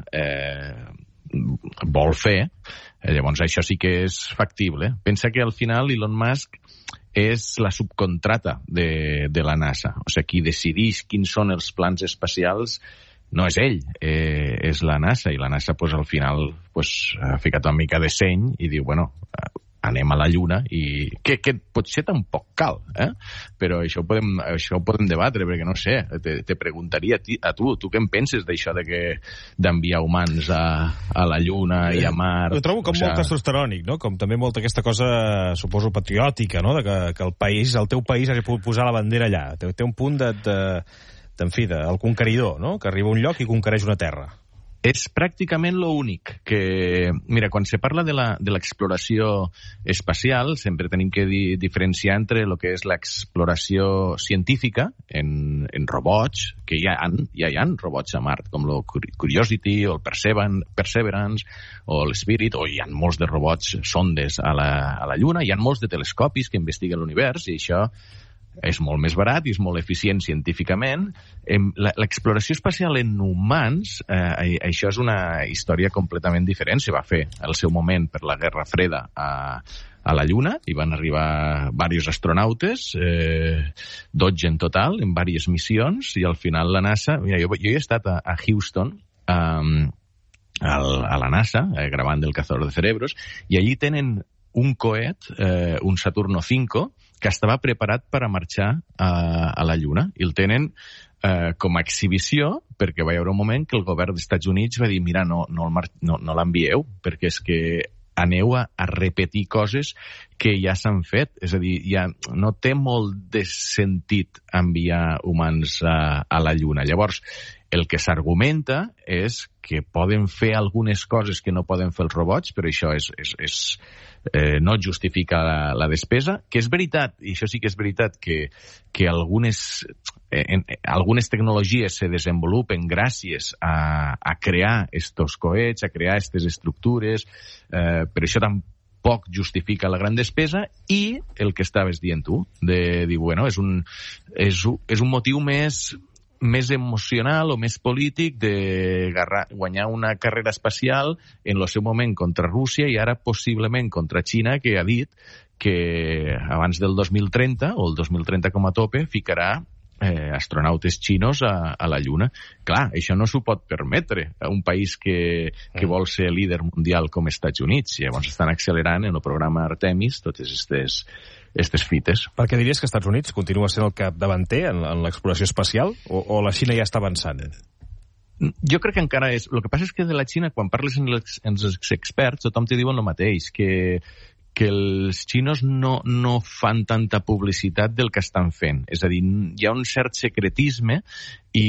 vol fer, llavors això sí que és factible. Pensa que al final Elon Musk és la subcontrata de la NASA. O sigui, qui decideix quins són els plans espacials no és ell, és la NASA. I la NASA, al final, ha ficat una mica de seny i diu, bueno, anem a la Lluna, i que potser tampoc cal, però això ho podem debatre, perquè no sé, te preguntaria a tu què en penses d'això d'enviar humans a la Lluna i a Mart? Ho trobo com molt testosterònic, no? Com també molta aquesta cosa, suposo, patriòtica, no? Que el teu país hagi pogut posar la bandera allà. Té un punt del conqueridor, no? Que arriba a un lloc i conquereix una terra. És pràcticament l'únic que... Mira, quan se parla de l'exploració espacial, sempre tenim que diferenciar entre el que és l'exploració científica en robots, que ja hi ha robots a Mart, com el Curiosity, o el Perseverance, o l'Spirit, o hi ha molts de robots sondes a la Lluna, hi ha molts de telescopis que investiguen l'univers, i això és molt més barat i és molt eficient científicament. L'exploració espacial en humans, això és una història completament diferent. Se va fer al seu moment per la Guerra Freda a a la Lluna, i van arribar diversos astronautes, 12 en total, en diverses missions, i al final la NASA... Mira, jo he estat a Houston, a la NASA, gravant el Cazador de Cerebros, i allí tenen un coet, un Saturno 5, que estava preparat per a marxar a la Lluna, i el tenen com a exhibició, perquè va hi haver un moment que el govern dels Estats Units va dir, mira, no l'envieu, perquè és que aneu a repetir coses que ja s'han fet. És a dir, ja no té molt de sentit enviar humans a la Lluna. Llavors, el que s'argumenta és que poden fer algunes coses que no poden fer els robots, però això no justifica la despesa, que és veritat, i això sí que és veritat, que algunes tecnologies se desenvolupen gràcies a crear estos coets, a crear aquestes estructures, però això tampoc justifica la gran despesa, i el que estaves dient tu, de dir, bueno, és un motiu més emocional o més polític de guanyar una carrera espacial en el seu moment contra Rússia i ara possiblement contra Xina, que ha dit que abans del 2030 o el 2030 com a tope ficarà astronautes xinos a la Lluna. Clar, això no s'ho pot permetre a un país que vol ser líder mundial com Estats Units. Llavors estan accelerant en el programa Artemis totes aquestes fites. Per què diries que Estats Units continua sent el capdavanter en l'exploració espacial o la Xina ja està avançant? Jo crec que encara és... El que passa és que de la Xina, quan parles amb els experts, tothom te diuen el mateix, que els xinos no fan tanta publicitat del que estan fent. És a dir, hi ha un cert secretisme i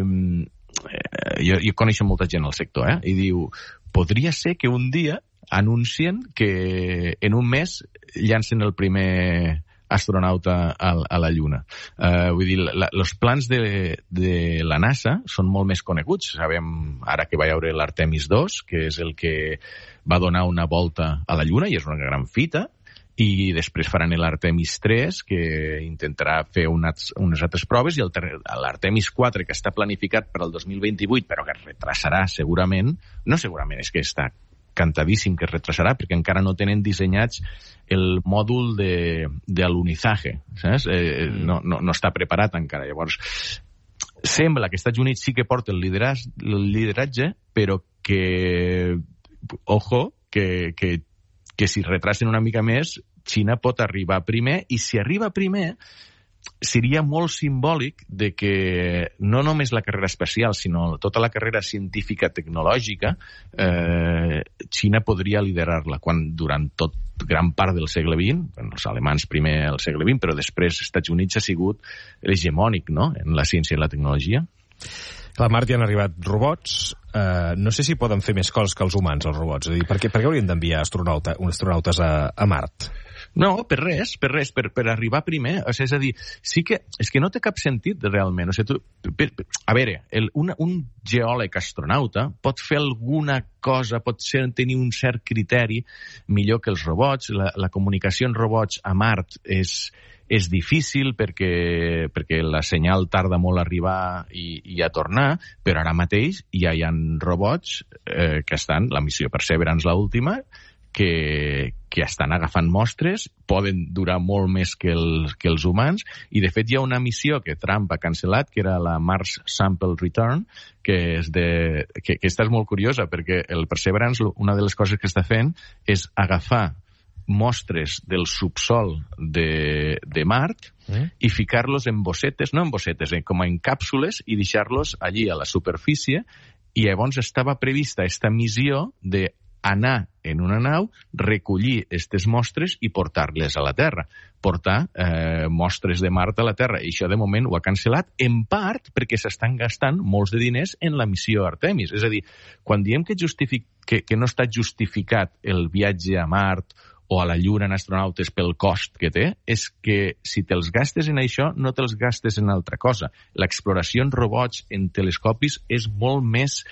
jo coneixo molta gent al sector, i diu, podria ser que un dia anuncien que en un mes llancen el primer astronauta a la Lluna. Vull dir, els plans de la NASA són molt més coneguts. Sabem ara que va hi haure l'Artemis 2, que és el que va donar una volta a la Lluna, i és una gran fita, i després faran l'Artemis 3, que intentarà fer unes altres proves, i l'Artemis 4, que està planificat per al 2028, però que es retrasarà segurament, no segurament, és que està cantadíssim que es retrasarà, perquè encara no tenen dissenyats el mòdul d'alunizaje, saps? No està preparat encara. Llavors, sembla que Estats Units sí que porta el lideratge, però que, ojo, que si retrasen una mica més, Xina pot arribar primer, i si arriba primer, seria molt simbòlic de que no només la carrera espacial, sinó tota la carrera científica tecnològica, Xina podria liderar-la, quan durant gran part del segle XX, els alemans primer al segle XX, però després els Estats Units ha sigut l'hegemònic, no?, en la ciència i la tecnologia. A Mart hi han arribat robots. No sé si poden fer més coses que els humans, els robots. És a dir, per què haurien d'enviar astronautes a Mart? No, per res, per arribar primer. O sigui, és a dir, sí que és que no té cap sentit realment. O sigui, a veure, un geòleg astronauta pot fer alguna cosa, pot tenir un cert criteri millor que els robots. La comunicació en robots a Mart és difícil perquè la senyal tarda molt a arribar i a tornar, però ara mateix ja hi ha robots que estan, la missió Perseverance, l'última, que estan agafant mostres, poden durar molt més que els humans, i de fet hi ha una missió que Trump ha cancel·lat, que era la Mars Sample Return, que aquesta és molt curiosa, perquè el Perseverance, una de les coses que està fent és agafar mostres del subsol de Mart i ficar-los en bossetes, no en bossetes, com en càpsules, i deixar-los allí a la superfície, i llavors estava prevista aquesta missió d'anar en una nau, recollir aquestes mostres i portar-les a la Terra. Portar mostres de Mart a la Terra. I això, de moment, ho ha cancel·lat, en part perquè s'estan gastant molts de diners en la missió Artemis. És a dir, quan diem que no està justificat el viatge a Mart o a la Lluna en astronautes pel cost que té, és que si te'ls gastes en això, no te'ls gastes en altra cosa. L'exploració en robots, en telescopis, és molt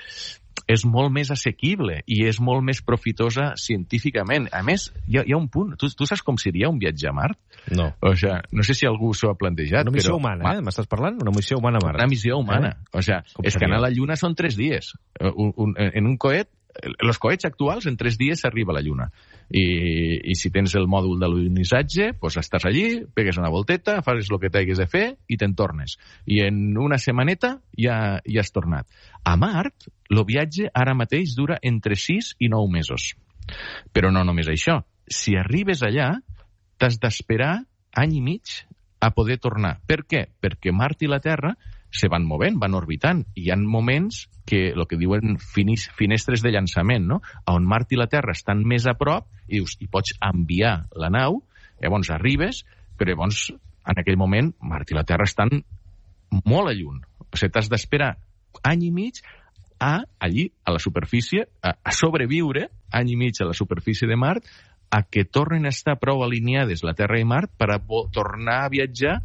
més assequible i és molt més profitosa científicament. A més, hi ha un punt. Tu saps com seria un viatge a Mart? No. O sigui, no sé si algú s'ho ha plantejat. Una missió humana, m'estàs parlant? Una missió humana a Mart. Una missió humana. O sigui, és que anar a la Lluna són 3 dies. En un coet els coets actuals, en 3 dies s'arriba a la Lluna. I si tens el mòdul de l'ionissatge, doncs estàs allí, pegues una volteta, fas el que t'hagués de fer i te'n tornes. I en una setmaneta ja has tornat. A Mart, el viatge ara mateix dura entre 6 i 9 mesos. Però no només això. Si arribes allà, t'has d'esperar any i mig a poder tornar. Per què? Perquè Mart i la Terra se van movent, van orbitant. Hi ha moments que, el que diuen finestres de llançament, no? On Mart i la Terra estan més a prop i dius, i pots enviar la nau, llavors arribes, però llavors, en aquell moment, Mart i la Terra estan molt a lluny. O sigui, t'has d'esperar any i mig allí, a la superfície, a sobreviure any i mig a la superfície de Mart, a que tornen a estar prou alineades la Terra i Mart per a tornar a viatjar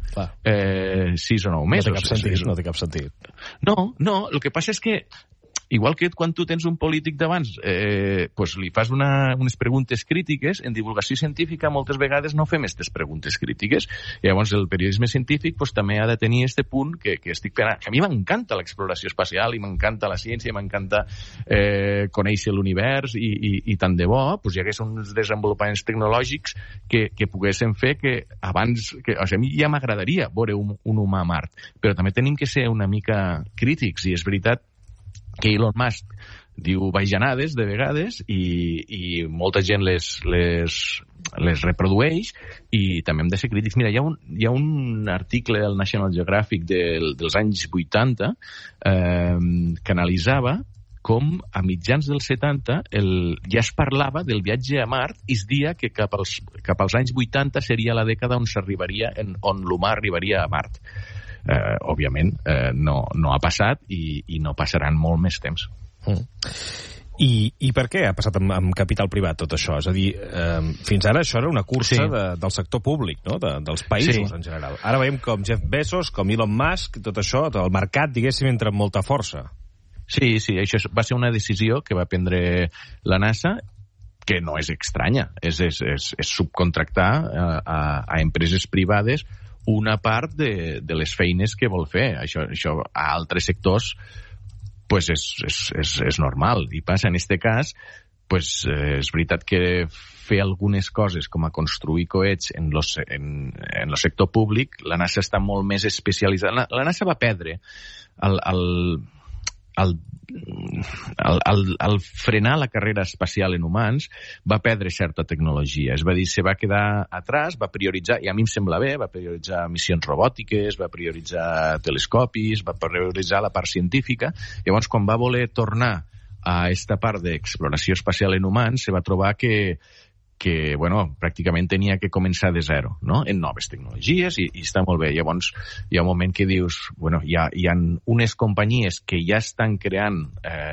6 o 9 mesos. No té cap sentit. No, el que passa és que igual que quan tu tens un polític d'abans, pues li fas unes preguntes crítiques, en divulgació científica moltes vegades no fem aquestes preguntes crítiques. I llavors el periodisme científic pues, també ha de tenir aquest punt que estic fent. A mi m'encanta l'exploració espacial i m'encanta la ciència, m'encanta conèixer l'univers i tant de bo pues, hi hagués uns desenvolupaments tecnològics que poguessin fer que abans... O sigui, a mi ja m'agradaria veure un humà a Mart, però també tenim que ser una mica crítics i és veritat que Elon Musk diu bajanades de vegades i molta gent les reprodueix i també hem de ser crítics. Mira, hi ha un article del National Geographic dels anys 80 que analitzava com a mitjans dels 70 ja es parlava del viatge a Mart i es dia que cap als anys 80 seria la dècada on s'arribaria, on l'humà arribaria a Mart. Òbviament no ha passat i no passaran molt més temps. I per què ha passat amb capital privat tot això? És a dir, fins ara això era una cursa del sector públic, no? Dels països en general. Ara veiem com Jeff Bezos, com Elon Musk, tot això, el mercat, diguéssim, entra amb molta força. Sí, això va ser una decisió que va prendre la NASA que no és estranya, és subcontractar a empreses privades una part de les feines que vol fer. Això a altres sectors pues és normal i passa. En aquest cas pues, és veritat que fer algunes coses com a construir coets en el sector públic, la NASA està molt més especialitzada. La NASA va perdre al frenar la carrera espacial en humans, va perdre certa tecnologia. És a dir, se va quedar atrás, va prioritzar, i a mi em sembla bé, va prioritzar missions robòtiques, va prioritzar telescopis, va prioritzar la part científica. Llavors, quan va voler tornar a aquesta part d'exploració espacial en humans, se va trobar que pràcticament tenia que començar de zero, no? En noves tecnologies i està molt bé. Llavors hi ha un moment que dius, hi ha unes companyies que ja estan creant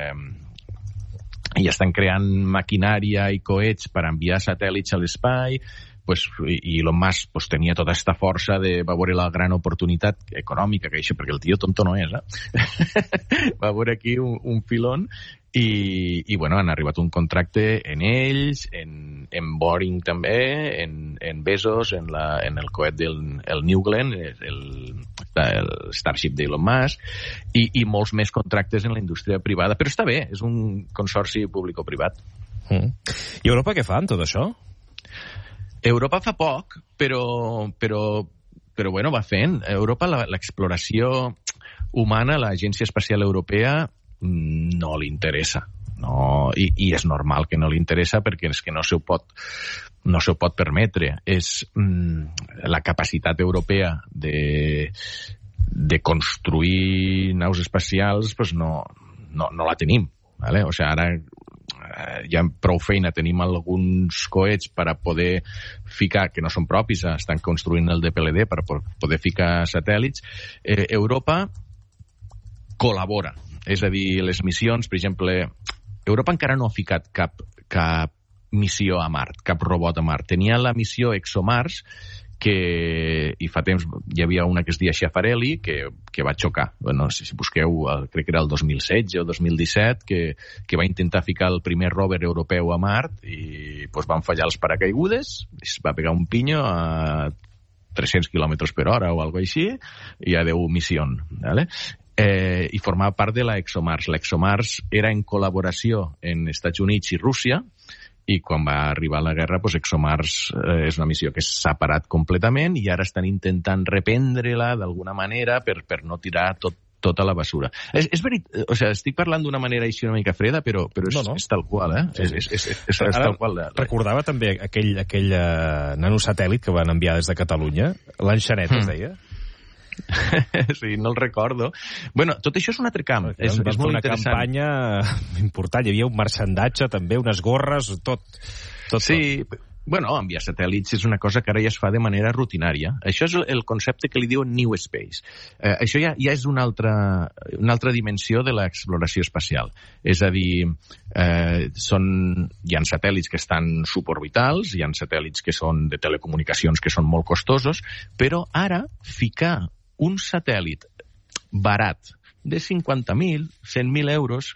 maquinària i coets per enviar satèl·lits a l'espai, i Elon Musk tenia tota aquesta força va veure la gran oportunitat econòmica que això, perquè el tio tonto no és, va veure aquí un filón i han arribat un contracte en ells, en Boring també, en Bezos, en el coet del New Glenn, el Starship d'Elon Musk, i molts més contractes en la indústria privada. Però està bé, és un consorci público-privat. I Europa què fa amb tot això? Europa fa poc, però va fent. Europa, l'exploració humana, l'Agència Espacial Europea, no li interessa. No, i és normal que no li interessa perquè és que no se ho pot permetre. És la capacitat europea de construir naus espacials no la tenim. ¿Vale? O sigui, ara ja prou feina tenim alguns coets per a poder ficar, que no són propis, estan construint el DPLD per poder ficar satèl·lits. Europa col·labora, és a dir, les missions, per exemple, Europa encara no ha ficat cap missió a Mart, cap robot a Mart. Tenia la missió ExoMars, i fa temps hi havia una que es deia Schiaparelli que va xocar. No sé si busqueu, crec que era el 2016 o 2017 que va intentar ficar el primer rover europeu a Mart i van fallar els paracaigudes, es va pegar un pinyo a 300 km/h o alguna així i adeu missió, ¿vale? i formava part de la ExoMars. L'ExoMars era en col·laboració en Estats Units i Rússia, i quan va arribar la guerra, doncs ExoMars és una missió que s'ha parat completament i ara estan intentant reprendre-la d'alguna manera per no tirar tota la basura. És veritat, o sigui, estic parlant d'una manera així una mica freda, però és tal qual, és tal qual. Recordava també aquell nanosatèl·lit que van enviar des de Catalunya, l'Enxanet, es deia? Sí, no el recordo. Bueno, tot això és un altre camp. És molt una interessant. Campanya important. Hi havia un marxandatge, també, unes gorres, tot. Sí, bueno, enviar satèl·lits és una cosa que ara ja es fa de manera rutinària. Això és el concepte que li diuen New Space. Això ja és una altra dimensió de l'exploració espacial. És a dir, hi ha satèl·lits que estan suborbitals, hi ha satèl·lits que són de telecomunicacions que són molt costosos, però ara ficar un satèl·lit barat de 50.000, 100.000 euros,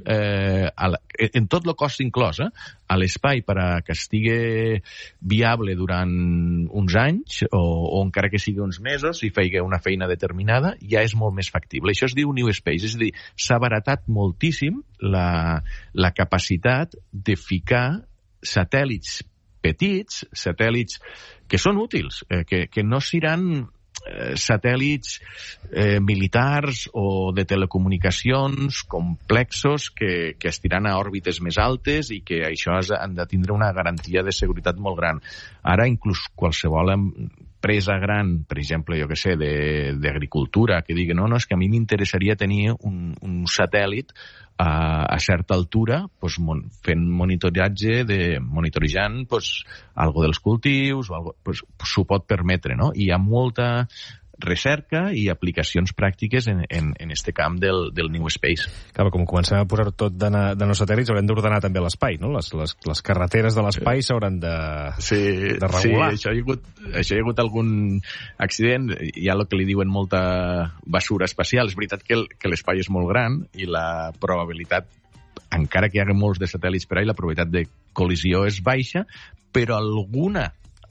en tot el cost inclòs, a l'espai perquè estigui viable durant uns anys o encara que sigui uns mesos i faci una feina determinada, ja és molt més factible. Això es diu New Space, és a dir, s'ha baratat moltíssim la capacitat de ficar satèl·lits petits, satèl·lits que són útils, que no seran satèl·lits militars o de telecomunicacions complexos que estiran a òrbites més altes i que això han de tindre una garantia de seguretat molt gran. Ara, inclús qualsevol empresa gran, per exemple, jo que sé, d'agricultura, que digui, no, és que a mi m'interessaria tenir un satèl·lit a certa altura, fent monitorejant algo dels cultius, s'ho pot permetre, no? I hi ha molta recerca i aplicacions pràctiques en este camp del New Space. Clar, com comencem a posar tot de nanosatèl·lits, haurem d'ordenar també l'espai, no? Les carreteres de l'espai s'hauran de regular. Sí, això hi ha hagut algun accident. Hi ha el que li diuen molta basura espacial. És veritat que l'espai és molt gran i la probabilitat, encara que hi hagi molts de satèl·lits per ahí, la probabilitat de col·lisió és baixa, però alguna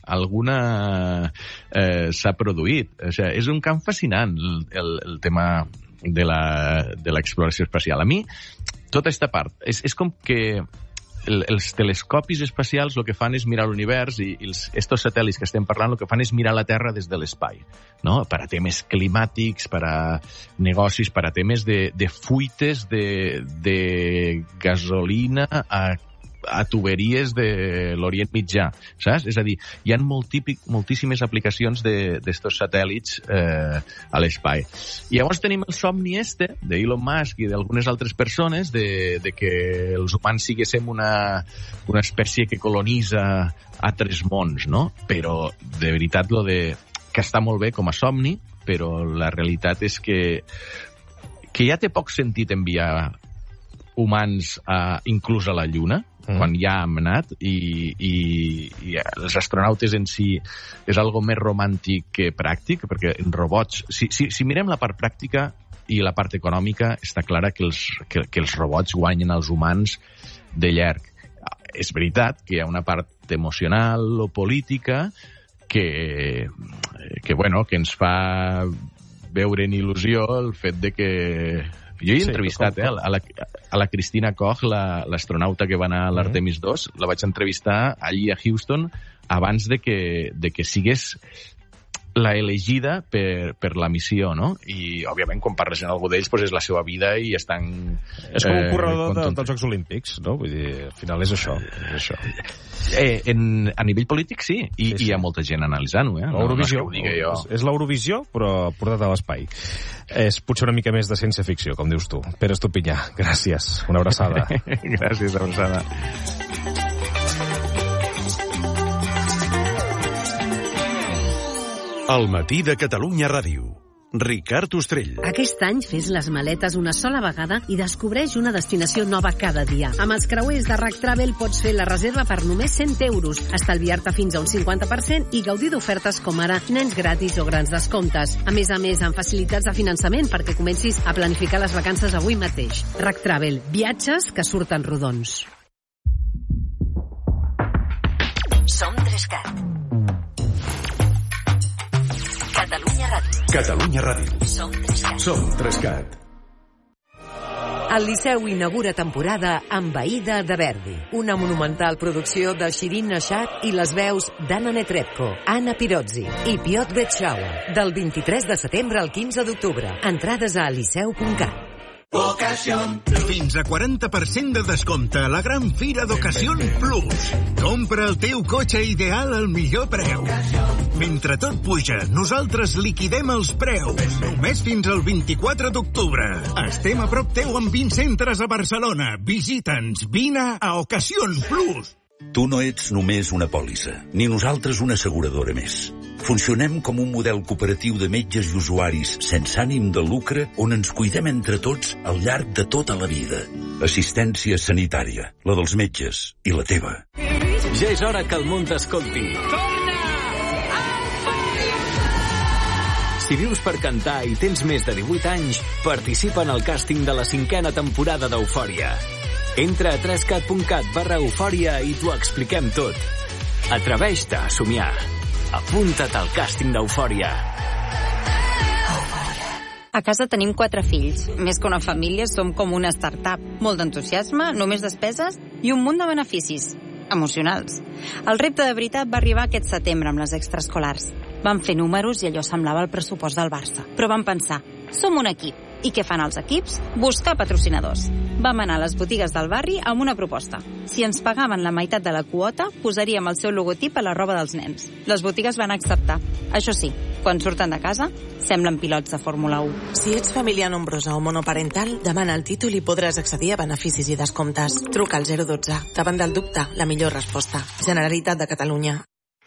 s'ha produït. O sigui, és un camp fascinant el tema de l'exploració espacial. A mi, tota aquesta part, és com que els telescopis espacials el que fan és mirar l'univers i estos satèl·lits que estem parlant el que fan és mirar la Terra des de l'espai, no? Per a temes climàtics, per a negocis, per a temes de fuites de gasolina a tuberies de l'Orient Mitjà, saps? És a dir, hi ha moltíssimes aplicacions d'estos satèl·lits a l'espai. I llavors tenim el somni d'Elon Musk i d'algunes altres persones de que els humans siguéssim una espècie que colonitza altres mons, no? Però, de veritat, que està molt bé com a somni, però la realitat és que ja té poc sentit enviar humans inclús a la Lluna, quan ja hem anat, i els astronautes en si és algo més romàntic que pràctic, perquè en robots, si mirem la part pràctica i la part econòmica, està clara que els robots guanyen als humans de llarg. És veritat que hi ha una part emocional o política que ens fa veure en il·lusió el fet de que... Jo he entrevistat a la Cristina Koch, l'astronauta que va anar a l'Artemis 2, la vaig entrevistar allí a Houston abans de que sigués la elegida per la missió, no? I, òbviament, quan parles amb algú d'ells, és la seva vida i estan... És com un corredor dels Jocs Olímpics, no? Vull dir, al final és això. A nivell polític, sí. I hi ha molta gent analitzant-ho, L'Eurovisió. És l'Eurovisió, però portat a l'espai. És potser una mica més de ciència-ficció, com dius tu. Pere Estupinyà, gràcies. Una abraçada. Gràcies, abraçada. El matí de Catalunya Ràdio. Ricard Ostrell. Aquest any fes les maletes una sola vegada i descobreix una destinació nova cada dia. Amb els creuers de RAC Travel pots fer la reserva per només 100 euros, estalviar-te fins a un 50% i gaudir d'ofertes com ara nens gratis o grans descomptes. A més, amb facilitats de finançament perquè comencis a planificar les vacances avui mateix. RAC Travel, viatges que surten rodons. Som 3CAT. Catalunya Ràdio. Catalunya Ràdio. Som 3CAT. Som 3CAT. El Liceu inaugura temporada amb Aïda de Verdi, una monumental producció de Shirin Nashat i les veus d'Anna Netrebko, Anna Pirozzi i Piotr Betschauer, del 23 de setembre al 15 d'octubre. Entrades a liceu.cat. Fins a 40% de descompte a la gran fira d'Ocasión Plus. Compra el teu cotxe ideal al millor preu. Mentre tot puja, nosaltres liquidem els preus. Només fins al 24 d'octubre. Estem a prop teu amb 20 centres a Barcelona. Visita'ns. Vine a Ocasión Plus. Tu no ets només una pòlissa, ni nosaltres una asseguradora més. Funcionem com un model cooperatiu de metges i usuaris sense ànim de lucre on ens cuidem entre tots al llarg de tota la vida. Assistència sanitària, la dels metges i la teva. Ja és hora que el món t'escolti. Si vius per cantar i tens més de 18 anys, participa en el càsting de la 5a temporada d'Eufòria. Entra a 3cat.cat/eufòria i t'ho expliquem tot. Atreveix-te a somiar. Apunta't al càsting d'Eufòria. A casa tenim 4 fills. Més que una família, som com una startup. Molt d'entusiasme, només despeses i un munt de beneficis emocionals. El repte de veritat va arribar aquest setembre amb les extraescolars. Vam fer números i allò semblava el pressupost del Barça. Però vam pensar, som un equip. I què fan els equips? Buscar patrocinadors. Vam anar a les botigues del barri amb una proposta. Si ens pagaven la meitat de la quota, posaríem el seu logotip a la roba dels nens. Les botigues van acceptar. Això sí, quan surten de casa, semblen pilots de Fórmula 1. Si ets família nombrosa o monoparental, demana el títol i podràs accedir a beneficis i descomptes. Truca al 012. Davant del dubte, la millor resposta. Generalitat de Catalunya.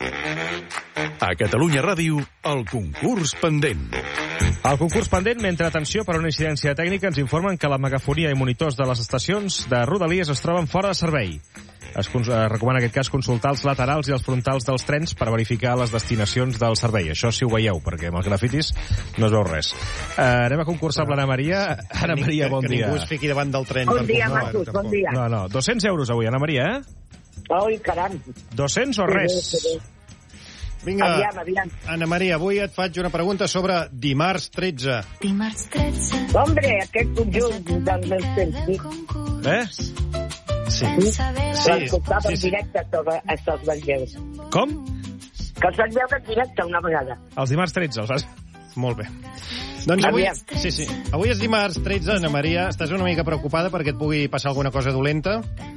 A Catalunya Ràdio, el concurs pendent. El concurs pendent, mentre atenció per una incidència tècnica, ens informen que la megafonia i monitors de les estacions de Rodalies es troben fora de servei. Es recomana en aquest cas consultar els laterals i els frontals dels trens per verificar les destinacions del servei. Això si ho veieu, perquè amb els grafitis no es veu res. Anem a concursar amb l'Anna Maria. Anna Maria, bon dia. Que ningú es fiqui davant del tren. Bon dia, Marcos, bon dia. No, 200 euros avui, Anna Maria, Ai, caram. 200 o res? Vinga, aviam. Anna Maria, avui et faig una pregunta sobre Dimarts 13. Dimarts 13. Hombre, aquest conjunt dels meus temps. Sí. L'escoltava en directe a tots els veus. Com? Que els vaig veure en directe una vegada. Els Dimarts 13, els has... Molt bé. Doncs avui, avui és Dimarts 13, Anna Maria. Estàs una mica preocupada perquè et pugui passar alguna cosa dolenta?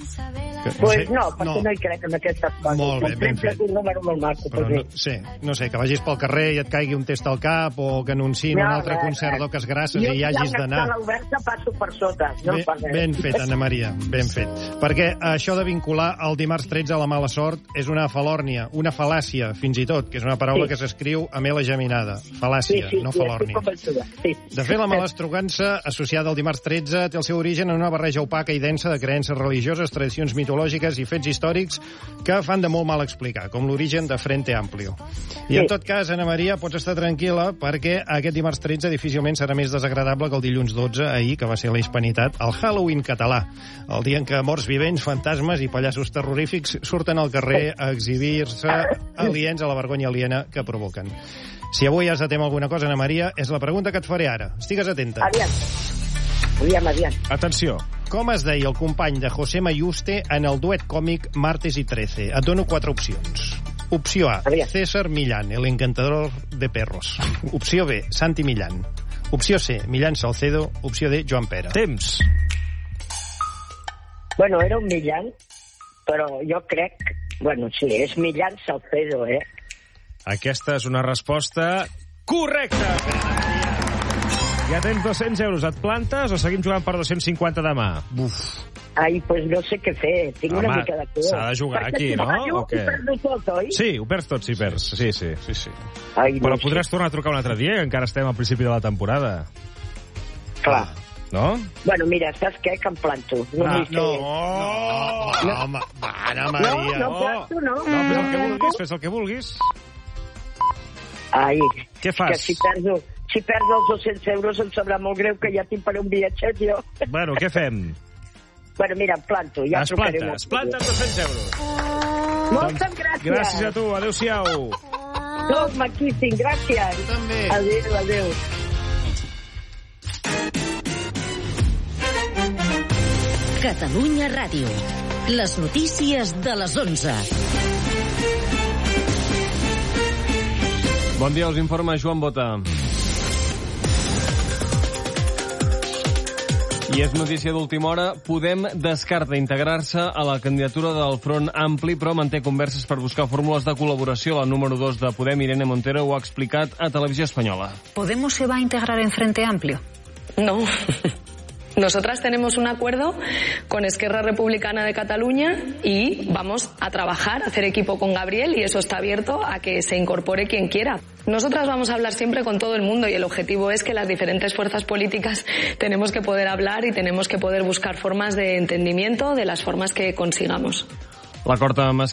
Pues no, perquè no hi crec en aquestes coses. Molt bé, ben fet. Un número molt maco. No sé, que vagis pel carrer i et caigui un test al cap o que anunciïn un altre concert d'Oques Grasses i hi hagis d'anar. Jo, si hi ha una sala oberta, passo per sota. Ben fet, Anna Maria, ben fet. Perquè això de vincular el Dimarts 13 a la mala sort és una falòrnia, una fal·làcia, fins i tot, que és una paraula que s'escriu amb L geminada. Fal·làcia, no falòrnia. De fet, la malastrugança associada al Dimarts 13 té el seu origen en una barreja opaca i densa de creences religioses, tradicions mitològiques i fets històrics que fan de molt mal explicar, com l'origen de Frente Amplio. I en tot cas, Anna Maria, pots estar tranquil·la perquè aquest Dimarts 13 difícilment serà més desagradable que el dilluns 12, ahir, que va ser la hispanitat, el Halloween català, el dia en què morts vivents, fantasmes i pallassos terrorífics surten al carrer a exhibir-se aliens a la vergonya aliena que provoquen. Si avui has de tema alguna cosa, Anna Maria, és la pregunta que et faré ara. Estigues atenta. Aviam. Atenció. Com es deia el company de José Mayuste en el duet còmic Martes y 13? Et dono 4 opcions. Opció A, César Millán, el encantador de perros. Opció B, Santi Millán. Opció C, Millán Salcedo. Opció D, Joan Pera. Temps. Bueno, era un Millán, però jo crec... Bueno, sí, és Millán Salcedo, Aquesta és una resposta correcta. Ja tens 200 euros. Et plantes o seguim jugant per 250 demà? Ai, pues no sé què fer. Tinc una mica de por. S'ha de jugar aquí, no? O què? Perdo tot, oi? Sí, ho perds tot si perds. Sí. Però podràs tornar a trucar un altre dia, que encara estem al principi de la temporada. Clar. No? Bueno, mira, saps què? Que em planto. No, home, Anna Maria. No planto, no. Fes el que vulguis. Ai, què fas? Que si perdo els 200 euros em sabrà molt greu que ja tinc per un viatget, jo. Bueno, què fem? Bueno, mira, em planto. Ja es plantes 200 euros. Moltes gràcies. Gràcies a tu, adéu-siau. Tot maquíssim, gràcies. Tu també. Adéu. Catalunya Ràdio. Les notícies de les 11. Bon dia, us informa Joan Bota. I és notícia d'última hora. Podem descarta integrar-se a la candidatura del Front Ampli, però manté converses per buscar fórmules de col·laboració. La número 2 de Podem, Irene Montero, ho ha explicat a Televisió Espanyola. ¿Podemos se va a integrar en Frente Amplio? No. Nosotras tenemos un acuerdo con Esquerra Republicana de Cataluña y vamos a trabajar, a hacer equipo con Gabriel, y eso está abierto a que se incorpore quien quiera. Nosotras vamos a hablar siempre con todo el mundo y el objetivo es que las diferentes fuerzas políticas tenemos que poder hablar y tenemos que poder buscar formas de entendimiento de las formas que consigamos. L'acord amb Esquerra